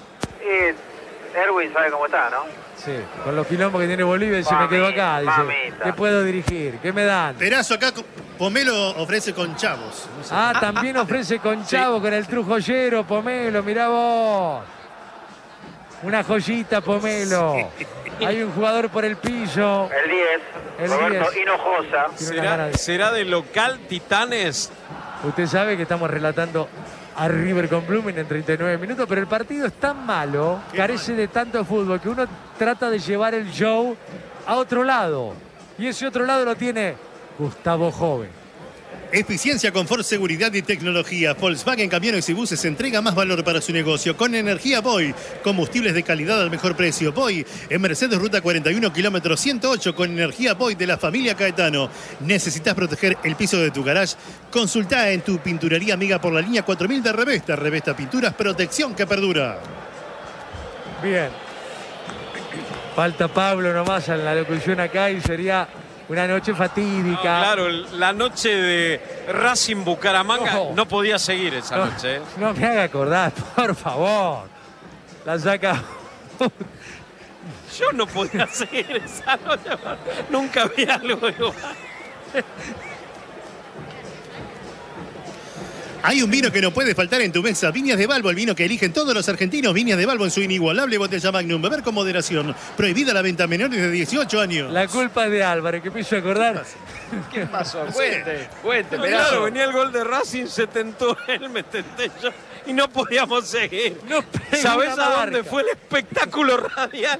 Erwin sabe cómo está, ¿no? Sí, con los quilombos que tiene Bolivia, dice, me quedo acá, dice, mamita. ¿qué puedo dirigir? ¿Qué me dan? Perazo acá, Pomelo ofrece Conchavos. No sé. También ofrece Conchavo con el trujoyero, Pomelo, mirá vos. Una joyita, Pomelo. Hay un jugador por el piso. El 10, El Roberto 10. Hinojosa. Tiene una gana de- ¿Será de local Titanes? Usted sabe que estamos relatando a River con Blooming en 39 minutos, pero el partido es tan malo, carece de tanto fútbol, que uno trata de llevar el show a otro lado. Y ese otro lado lo tiene Gustavo Jove. Eficiencia, confort, seguridad y tecnología. Volkswagen Camiones y Buses entrega más valor para su negocio con energía Boy. Combustibles de calidad al mejor precio. Boy en Mercedes Ruta 41, kilómetro 108 con energía Boy de la familia Caetano. ¿Necesitas proteger el piso de tu garage? Consultá en tu pinturería amiga por la línea 4000 de Revesta. Revesta Pinturas, protección que perdura. Bien. Falta Pablo nomás en la locución acá y sería una noche fatídica. Claro, la noche de Racing Bucaramanga no podía seguir esa noche. No me haga acordar, por favor. La saca. Yo no podía seguir esa noche. Nunca vi algo igual. Hay un vino que no puede faltar en tu mesa. Viñas de Balbo, el vino que eligen todos los argentinos. Viñas de Balbo en su inigualable botella Magnum. Beber con moderación. Prohibida la venta a menores de 18 años. La culpa es de Álvarez, que me hizo acordar. ¿Qué pasó? Cuente, Claro, Perazo. venía el gol de Racing, se tentó él, me tenté yo y no podíamos seguir. No pegó ¿Sabés una a dónde marca. fue el espectáculo radial?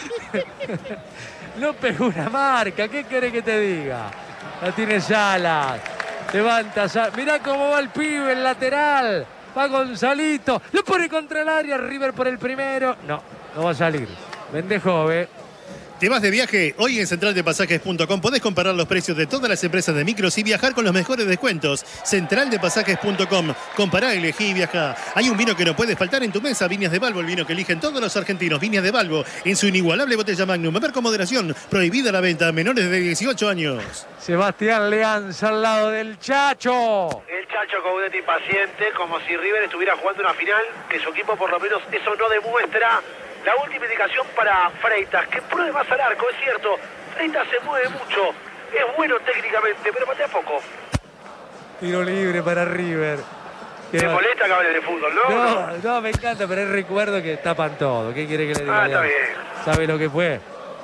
No pegó una marca, ¿qué querés que te diga? La tiene Salas. Levanta Salas. Mirá cómo va el pibe, el lateral. Va Gonzalito. Lo pone contra el área. River por el primero. No va a salir. Vende Jove. ¿Te vas de viaje? Hoy en centraldepasajes.com podés comparar los precios de todas las empresas de micros y viajar con los mejores descuentos. Centraldepasajes.com. Compará, elegí y viajá. Hay un vino que no puede faltar en tu mesa. Viñas de Balbo, el vino que eligen todos los argentinos. Viñas de Balbo en su inigualable botella Magnum. Beber con moderación. Prohibida la venta a menores de 18 años. Sebastián Leanza al lado del Chacho. El Chacho Coudet impaciente, como si River estuviera jugando una final, que su equipo por lo menos eso no demuestra. La última indicación para Freitas, que pruebe más al arco, es cierto. Freitas se mueve mucho, es bueno técnicamente, pero patea poco. Tiro libre para River. Me molesta que hable de fútbol, ¿no? No, me encanta, pero es recuerdo que tapan todo. ¿Qué quiere que le diga? Está bien. ¿Sabe lo que fue?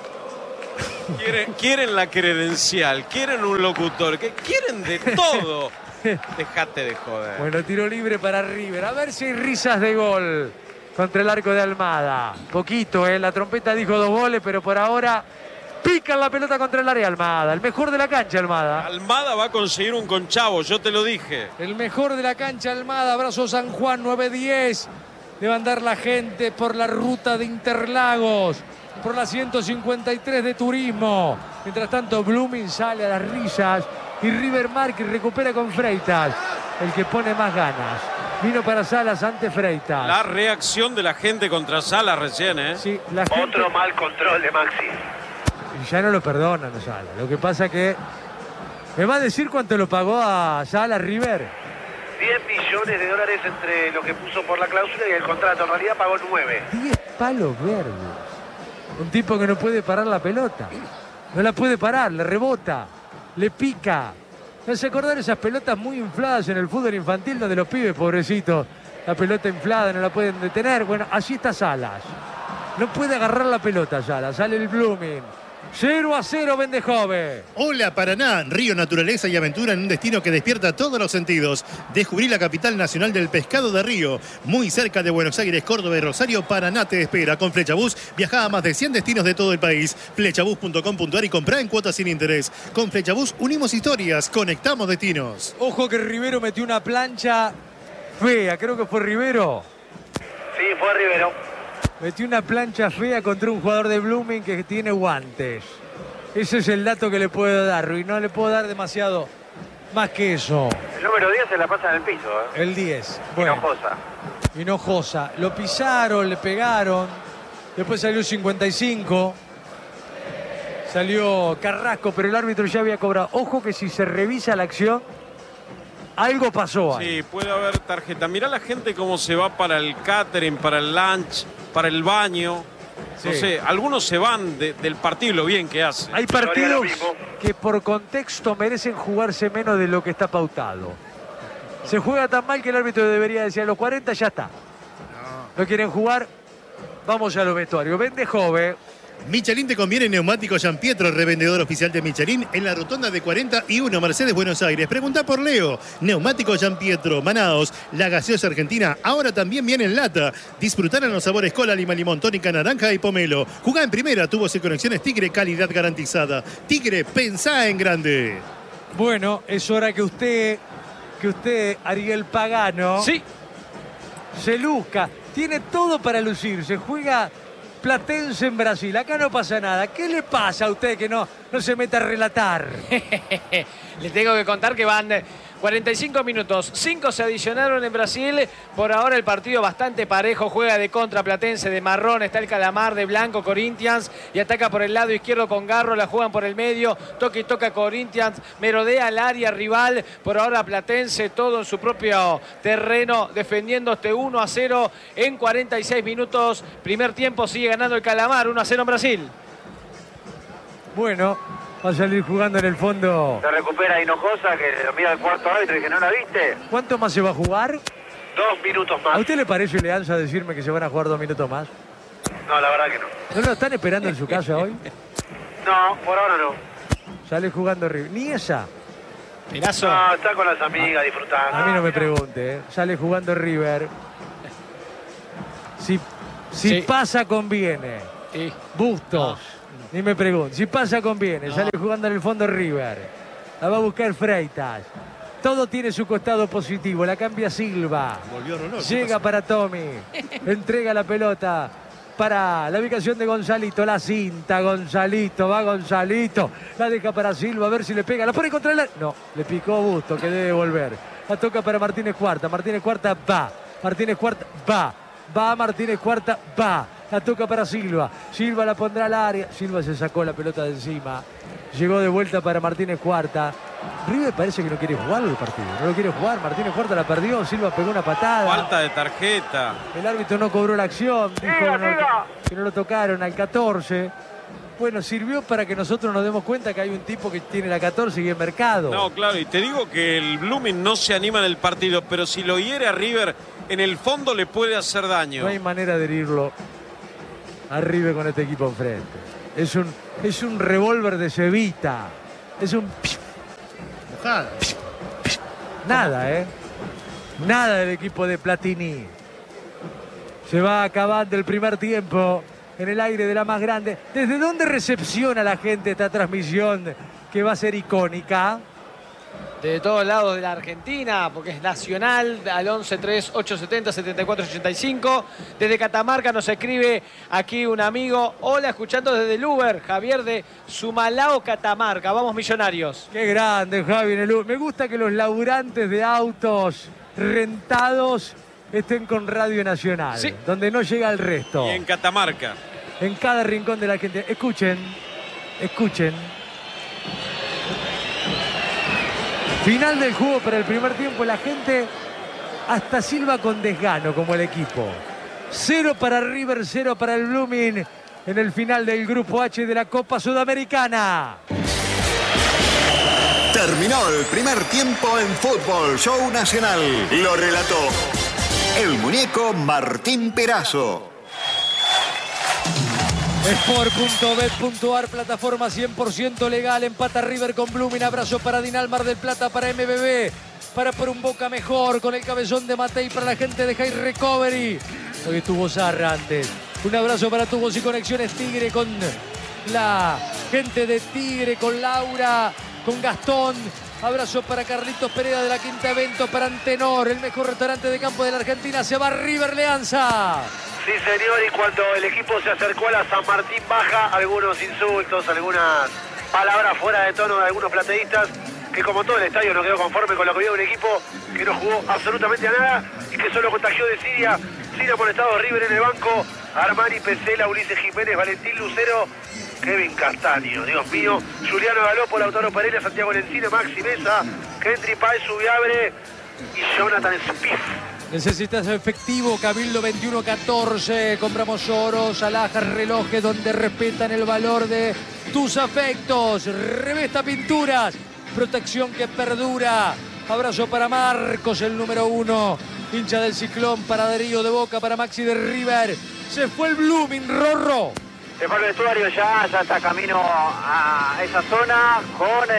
Quieren la credencial, quieren un locutor, que quieren de todo. Dejate de joder. Bueno, tiro libre para River. A ver si hay risas de gol contra el arco de Almada. Poquito, la trompeta dijo 2 goles, pero por ahora pican la pelota contra el área Almada. El mejor de la cancha, Almada. Almada va a conseguir un conchavo, yo te lo dije. El mejor de la cancha, Almada. Abrazo San Juan, 9-10. Le va a andar la gente por la ruta de Interlagos, por la 153 de Turismo. Mientras tanto, Blooming sale a las risas y River Márquez recupera con Freitas. El que pone más ganas. Vino para Salas ante Freitas. La reacción de la gente contra Salas recién, ¿eh? Sí, la gente... Otro mal control de Maxi. Y ya no lo perdonan a Salas. Lo que pasa que... ¿Me va a decir cuánto lo pagó a Salas River? 10 millones de dólares entre lo que puso por la cláusula y el contrato. En realidad pagó 9. 10 palos verdes. Un tipo que no puede parar la pelota. No la puede parar, le rebota, le pica. ¿No se acordan esas pelotas muy infladas en el fútbol infantil donde los pibes, pobrecitos, la pelota inflada no la pueden detener? Bueno, allí está Salas. No puede agarrar la pelota Salas. Sale el Blooming. 0-0 Bendejove. Hola Paraná, río, naturaleza y aventura en un destino que despierta todos los sentidos. Descubrí la capital nacional del pescado de río, muy cerca de Buenos Aires, Córdoba y Rosario. Paraná te espera. Con Flechabús viaja a más de 100 destinos de todo el país. Flechabús.com.ar y comprá en cuotas sin interés. Con Flechabús unimos historias, conectamos destinos. Ojo que Rivero metió una plancha fea, creo que fue Rivero. Sí, fue Rivero. Metió una plancha fea contra un jugador de Blooming que tiene guantes. Ese es el dato que le puedo dar, y no le puedo dar demasiado más que eso. El número 10 se la pasa en el piso, ¿eh? El 10. Bueno, Hinojosa. Hinojosa. Lo pisaron, le pegaron. Después salió 55. Salió Carrasco, pero el árbitro ya había cobrado. Ojo que si se revisa la acción, algo pasó ahí. Sí, puede haber tarjeta. Mirá la gente cómo se va para el catering, para el lunch, para el baño. Sí. No sé, algunos se van del partido y lo bien que hace. Hay partidos que por contexto merecen jugarse menos de lo que está pautado. Se juega tan mal que el árbitro debería decir a los 40 ya está. No quieren jugar, vamos a los vestuarios. Bendejove. Michelin te conviene neumáticos Gian Pietro, revendedor oficial de Michelin en la rotonda de 41 Mercedes, Buenos Aires. Pregunta por Leo. Neumáticos Gian Pietro, Manaos, la gaseosa argentina, ahora también viene en lata. Disfrutar en los sabores cola, lima, limón, tónica, naranja y pomelo. Jugá en primera, tubos y conexiones Tigre, calidad garantizada. Tigre, pensá en grande. Bueno, es hora que usted, Ariel Pagano, Sí. se luzca. Tiene todo para lucirse. Juega Platense en Brasil. Acá no pasa nada. ¿Qué le pasa a usted que no se meta a relatar? Les tengo que contar que van 45 minutos. 5 se adicionaron en Brasil. Por ahora el partido bastante parejo. Juega de contra Platense, de marrón. Está el Calamar, de blanco Corinthians. Y ataca por el lado izquierdo con Garro. La juegan por el medio. Toca y toca Corinthians. Merodea al área rival. Por ahora Platense todo en su propio terreno. Defendiendo este 1-0 en 46 minutos. Primer tiempo sigue ganando el Calamar. 1-0 en Brasil. Bueno, va a salir jugando en el fondo. Se recupera Hinojosa, que lo mira el cuarto árbitro y que no la viste. ¿Cuánto más se va a jugar? 2 minutos ¿A más. usted le parece, Leanza, decirme que se van a jugar 2 minutos más? No, la verdad que no. ¿No lo están esperando en su casa hoy? No, por ahora no. Sale jugando River. Ni esa. Mirazo. No, está con las amigas disfrutando. A mí no me pregunte, ¿eh? Sale jugando River. Si Sí. pasa, conviene. Sí. Bustos. Ni me pregunte. Si pasa, conviene. Sale jugando en el fondo River. La va a buscar Freitas. Todo tiene su costado positivo. La cambia Silva. Volvió Roló. Llega para Tommy. Entrega la pelota para la ubicación de Gonzalito. La cinta, Gonzalito. Va Gonzalito. La deja para Silva. A ver si le pega. La pone contra el... No, le picó Busto, que debe volver. La toca para Martínez Cuarta. Martínez Cuarta va. Martínez Cuarta va. Va Martínez Cuarta, va. La toca para Silva. Silva la pondrá al área. Silva se sacó la pelota de encima. Llegó de vuelta para Martínez Cuarta. River parece que no quiere jugar el partido. No lo quiere jugar. Martínez Cuarta la perdió. Silva pegó una patada. Falta de tarjeta. El árbitro no cobró la acción. Dijo que no lo tocaron al 14. Bueno, sirvió para que nosotros nos demos cuenta que hay un tipo que tiene la 14 y el mercado. No, claro, y te digo que el Blooming no se anima en el partido, pero si lo hiere a River, en el fondo le puede hacer daño. No hay manera de herirlo a River con este equipo enfrente. Es un revólver de Cevita. Es un... Mojada. Nada, ¿eh? Nada del equipo de Platini. Se va acabando el primer tiempo en el aire de la más grande. ¿Desde dónde recepciona la gente esta transmisión que va a ser icónica? De todos lados de la Argentina, porque es nacional, al 11-3-870-7485. Desde Catamarca nos escribe aquí un amigo. Hola, escuchando desde el Uber, Javier de Sumalao, Catamarca. Vamos, Millonarios. Qué grande, Javi. En el Uber. Me gusta que los laburantes de autos rentados estén con Radio Nacional, sí, donde no llega el resto. Y en Catamarca. En cada rincón de la Argentina. Escuchen, escuchen. Final del juego para el primer tiempo. La gente hasta silba con desgano como el equipo. 0 para River, 0 para el Blooming en el final del Grupo H de la Copa Sudamericana. Terminó el primer tiempo en Fútbol Show Nacional. Lo relató el muñeco Martín Perazo. Sport.bet.ar, plataforma 100% legal. Empata River con Blooming. Abrazo para Dinal Mar del Plata, para MBB, para por un Boca mejor, con el cabezón de Matei, para la gente de High Recovery. Hoy estuvo Zarra antes. Un abrazo para Tubos y Conexiones Tigre, con la gente de Tigre, con Laura, con Gastón. Abrazo para Carlitos Pereira de la Quinta Evento, para Antenor, el mejor restaurante de campo de la Argentina. Se va River Leanza. Sí, señor, y cuando el equipo se acercó a la San Martín Baja, algunos insultos, algunas palabras fuera de tono de algunos plateístas, que como todo el estadio no quedó conforme con lo que vio un equipo que no jugó absolutamente a nada y que solo contagió de Siria, sin amonestado River en el banco, Armani, Pesela, Ulises Jiménez, Valentín Lucero, Kevin Castaño, Dios mío, Juliano Galopo, Lautaro Pereira, Santiago Lencina, Maxi Mesa, Kendry Páez, Subiabre y Jonathan Spiff. Necesitas efectivo, Cabildo 2114, compramos oros, alhajas, relojes donde respetan el valor de tus afectos. Revesta Pinturas, protección que perdura. Abrazo para Marcos, el número 1, hincha del Ciclón, para Darío de Boca, para Maxi de River. Se fue el Blooming, Rorro. Se fue el vestuario, ya está camino a esa zona con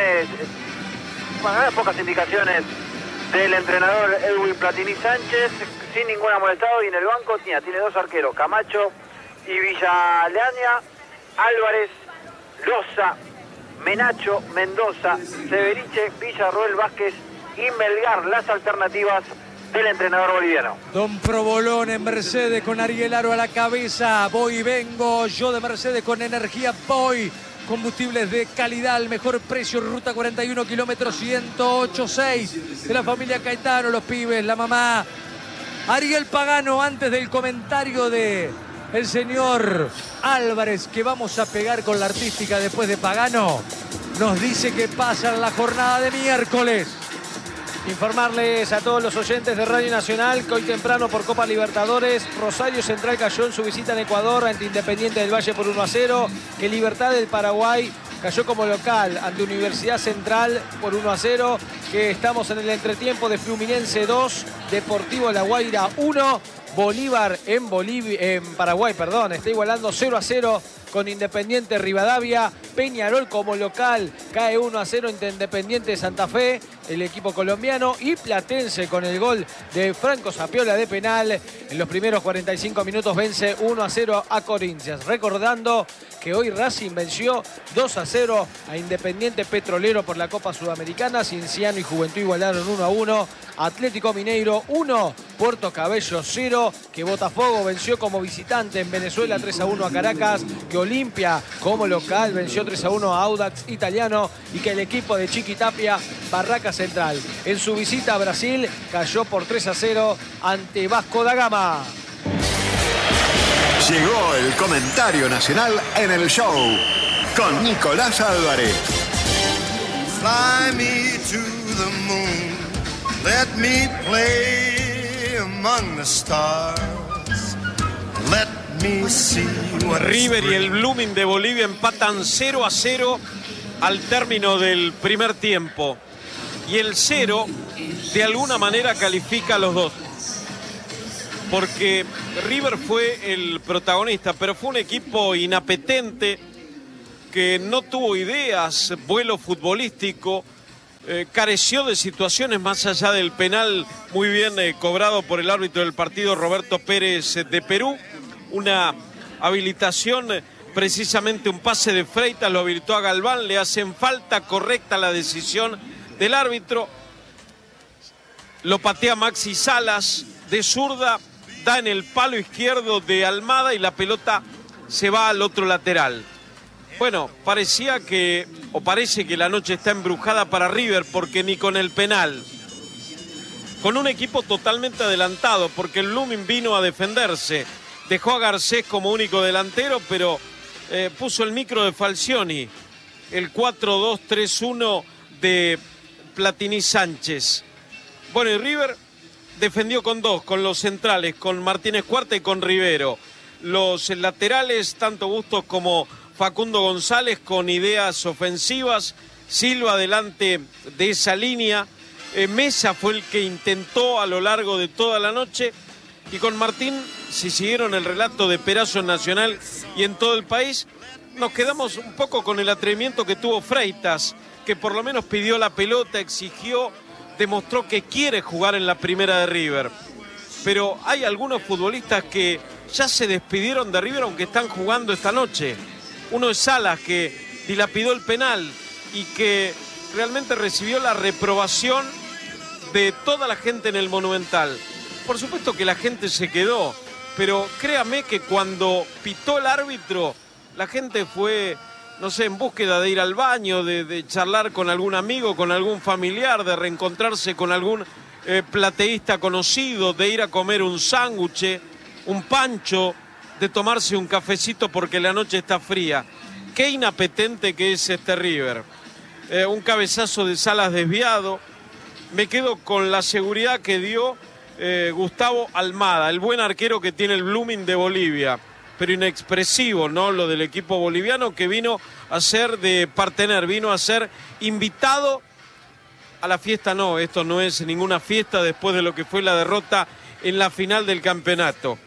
pocas indicaciones del entrenador Edwin Platini Sánchez, sin ningún amonestado, y en el banco tiene dos arqueros, Camacho y Villaleaña, Álvarez, Loza, Menacho, Mendoza, Severiche, Villarroel, Vázquez y Melgar, las alternativas del entrenador boliviano. Don Provolone en Mercedes con Ariel Aro a la cabeza. Voy y vengo, yo de Mercedes con energía voy. Combustibles de calidad, al mejor precio, ruta 41, kilómetro 108.6. De la familia Caetano, los pibes, la mamá. Ariel Pagano, antes del comentario de el señor Álvarez, que vamos a pegar con la artística después de Pagano, nos dice que pasa en la jornada de miércoles. Informarles a todos los oyentes de Radio Nacional que hoy temprano por Copa Libertadores, Rosario Central cayó en su visita en Ecuador ante Independiente del Valle por 1-0, que Libertad del Paraguay cayó como local ante Universidad Central por 1-0, que estamos en el entretiempo de Fluminense 2, Deportivo La Guaira 1, Bolívar en Paraguay, está igualando 0-0 con Independiente Rivadavia. Peñarol como local cae 1-0 ante Independiente de Santa Fe, el equipo colombiano, y Platense con el gol de Franco Zapiola de penal en los primeros 45 minutos vence 1-0 a Corinthians. Recordando que hoy Racing venció 2-0 a Independiente Petrolero por la Copa Sudamericana. Cienciano y Juventud igualaron 1-1. Atlético Mineiro 1, Puerto Cabello 0, que Botafogo venció como visitante en Venezuela 3-1 a Caracas, que Olimpia como local venció 3-1 a Audax Italiano, y que el equipo de Chiquitapia, Barraca Central, en su visita a Brasil cayó por 3-0 ante Vasco da Gama. Llegó el comentario nacional en el show con Nicolás Álvarez. Fly me to the moon. Let me play among the stars. Let me see what River y el Blooming de Bolivia empatan 0-0 al término del primer tiempo. Y el 0 de alguna manera califica a los dos. Porque River fue el protagonista, pero fue un equipo inapetente que no tuvo ideas, vuelo futbolístico, careció de situaciones más allá del penal muy bien cobrado por el árbitro del partido Roberto Pérez de Perú. Una habilitación, precisamente un pase de Freitas lo habilitó a Galván, le hacen falta, correcta la decisión del árbitro. Lo patea Maxi Salas de zurda, da en el palo izquierdo de Almada y la pelota se va al otro lateral. Bueno, parece que la noche está embrujada para River, porque ni con el penal, con un equipo totalmente adelantado, porque el Blooming vino a defenderse, dejó a Garcés como único delantero, pero puso el micro de Falcioni, el 4-2-3-1 de Platini Sánchez. Bueno, y River defendió con dos, con los centrales, con Martínez Cuarta y con Rivero. Los laterales, tanto Bustos como Facundo González, con ideas ofensivas. Silva delante de esa línea. Mesa fue el que intentó a lo largo de toda la noche. Y con Martín, si siguieron el relato de Perazo en Nacional y en todo el país, nos quedamos un poco con el atrevimiento que tuvo Freitas, que por lo menos pidió la pelota, exigió, demostró que quiere jugar en la primera de River. Pero hay algunos futbolistas que ya se despidieron de River, aunque están jugando esta noche. Uno es Salas, que dilapidó el penal y que realmente recibió la reprobación de toda la gente en el Monumental. Por supuesto que la gente se quedó, pero créame que cuando pitó el árbitro, la gente fue, no sé, en búsqueda de ir al baño, de charlar con algún amigo, con algún familiar, de reencontrarse con algún plateísta conocido, de ir a comer un sándwich, un pancho, de tomarse un cafecito porque la noche está fría. Qué inapetente que es este River. Un cabezazo de Salas desviado. Me quedo con la seguridad que dio Gustavo Almada, el buen arquero que tiene el Blooming de Bolivia. Pero inexpresivo, ¿no? Lo del equipo boliviano, que vino a ser de partener, vino a ser invitado a la fiesta. No, esto no es ninguna fiesta después de lo que fue la derrota en la final del campeonato.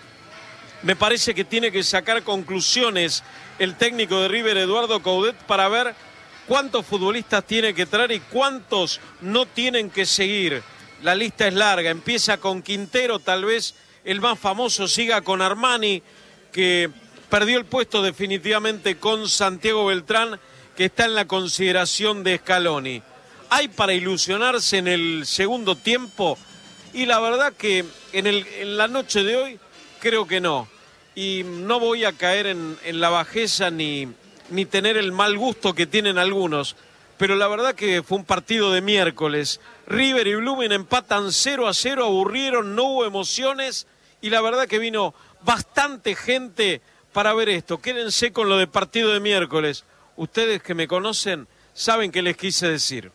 Me parece que tiene que sacar conclusiones el técnico de River, Eduardo Coudet, para ver cuántos futbolistas tiene que traer y cuántos no tienen que seguir. La lista es larga, empieza con Quintero, tal vez el más famoso, siga con Armani, que perdió el puesto definitivamente con Santiago Beltrán, que está en la consideración de Scaloni. ¿Hay para ilusionarse en el segundo tiempo? Y la verdad que en la noche de hoy creo que no. Y no voy a caer en la bajeza ni tener el mal gusto que tienen algunos. Pero la verdad que fue un partido de miércoles. River y Blooming empatan 0-0, aburrieron, no hubo emociones. Y la verdad que vino bastante gente para ver esto. Quédense con lo de partido de miércoles. Ustedes que me conocen saben qué les quise decir.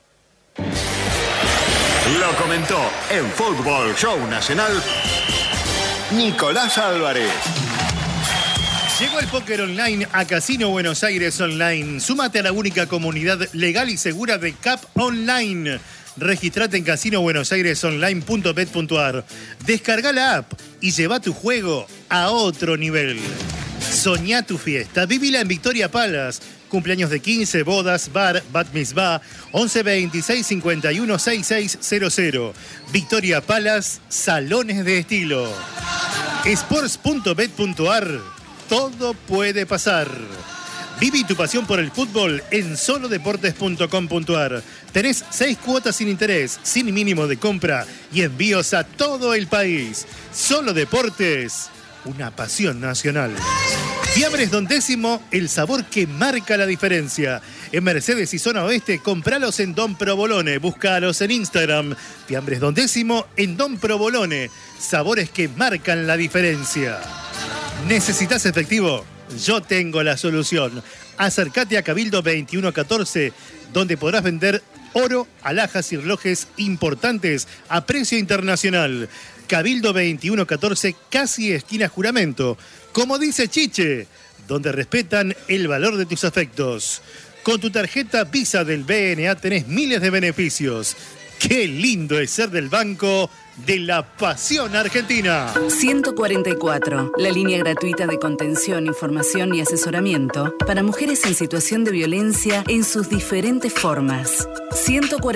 Lo comentó en Fútbol Show Nacional Nicolás Álvarez. Llegó el póker online a Casino Buenos Aires Online. Súmate a la única comunidad legal y segura de CAP Online. Registrate en casinobuenosairesonline.bet.ar. Descarga la app y lleva tu juego a otro nivel. Soñá tu fiesta. Vivila en Victoria Palace. Cumpleaños de 15, bodas, bar, bat mitzvah. 11 26 51 6600. Victoria Palace, salones de estilo. Sports.bet.ar. Todo puede pasar. Viví tu pasión por el fútbol en solodeportes.com.ar. Tenés 6 cuotas sin interés, sin mínimo de compra y envíos a todo el país. Solo Deportes, una pasión nacional. Fiambres Don Décimo, el sabor que marca la diferencia. En Mercedes y Zona Oeste, compralos en Don Provolone. Búscalos en Instagram. Fiambres Don Décimo en Don Provolone. Sabores que marcan la diferencia. ¿Necesitas efectivo? Yo tengo la solución. Acércate a Cabildo 2114, donde podrás vender Oro, alhajas y relojes importantes a precio internacional. Cabildo 2114, casi esquina Juramento. Como dice Chiche, donde respetan el valor de tus afectos. Con tu tarjeta Visa del BNA tenés miles de beneficios. ¡Qué lindo es ser del Banco de la Pasión Argentina! 144, la línea gratuita de contención, información y asesoramiento para mujeres en situación de violencia en sus diferentes formas. 144.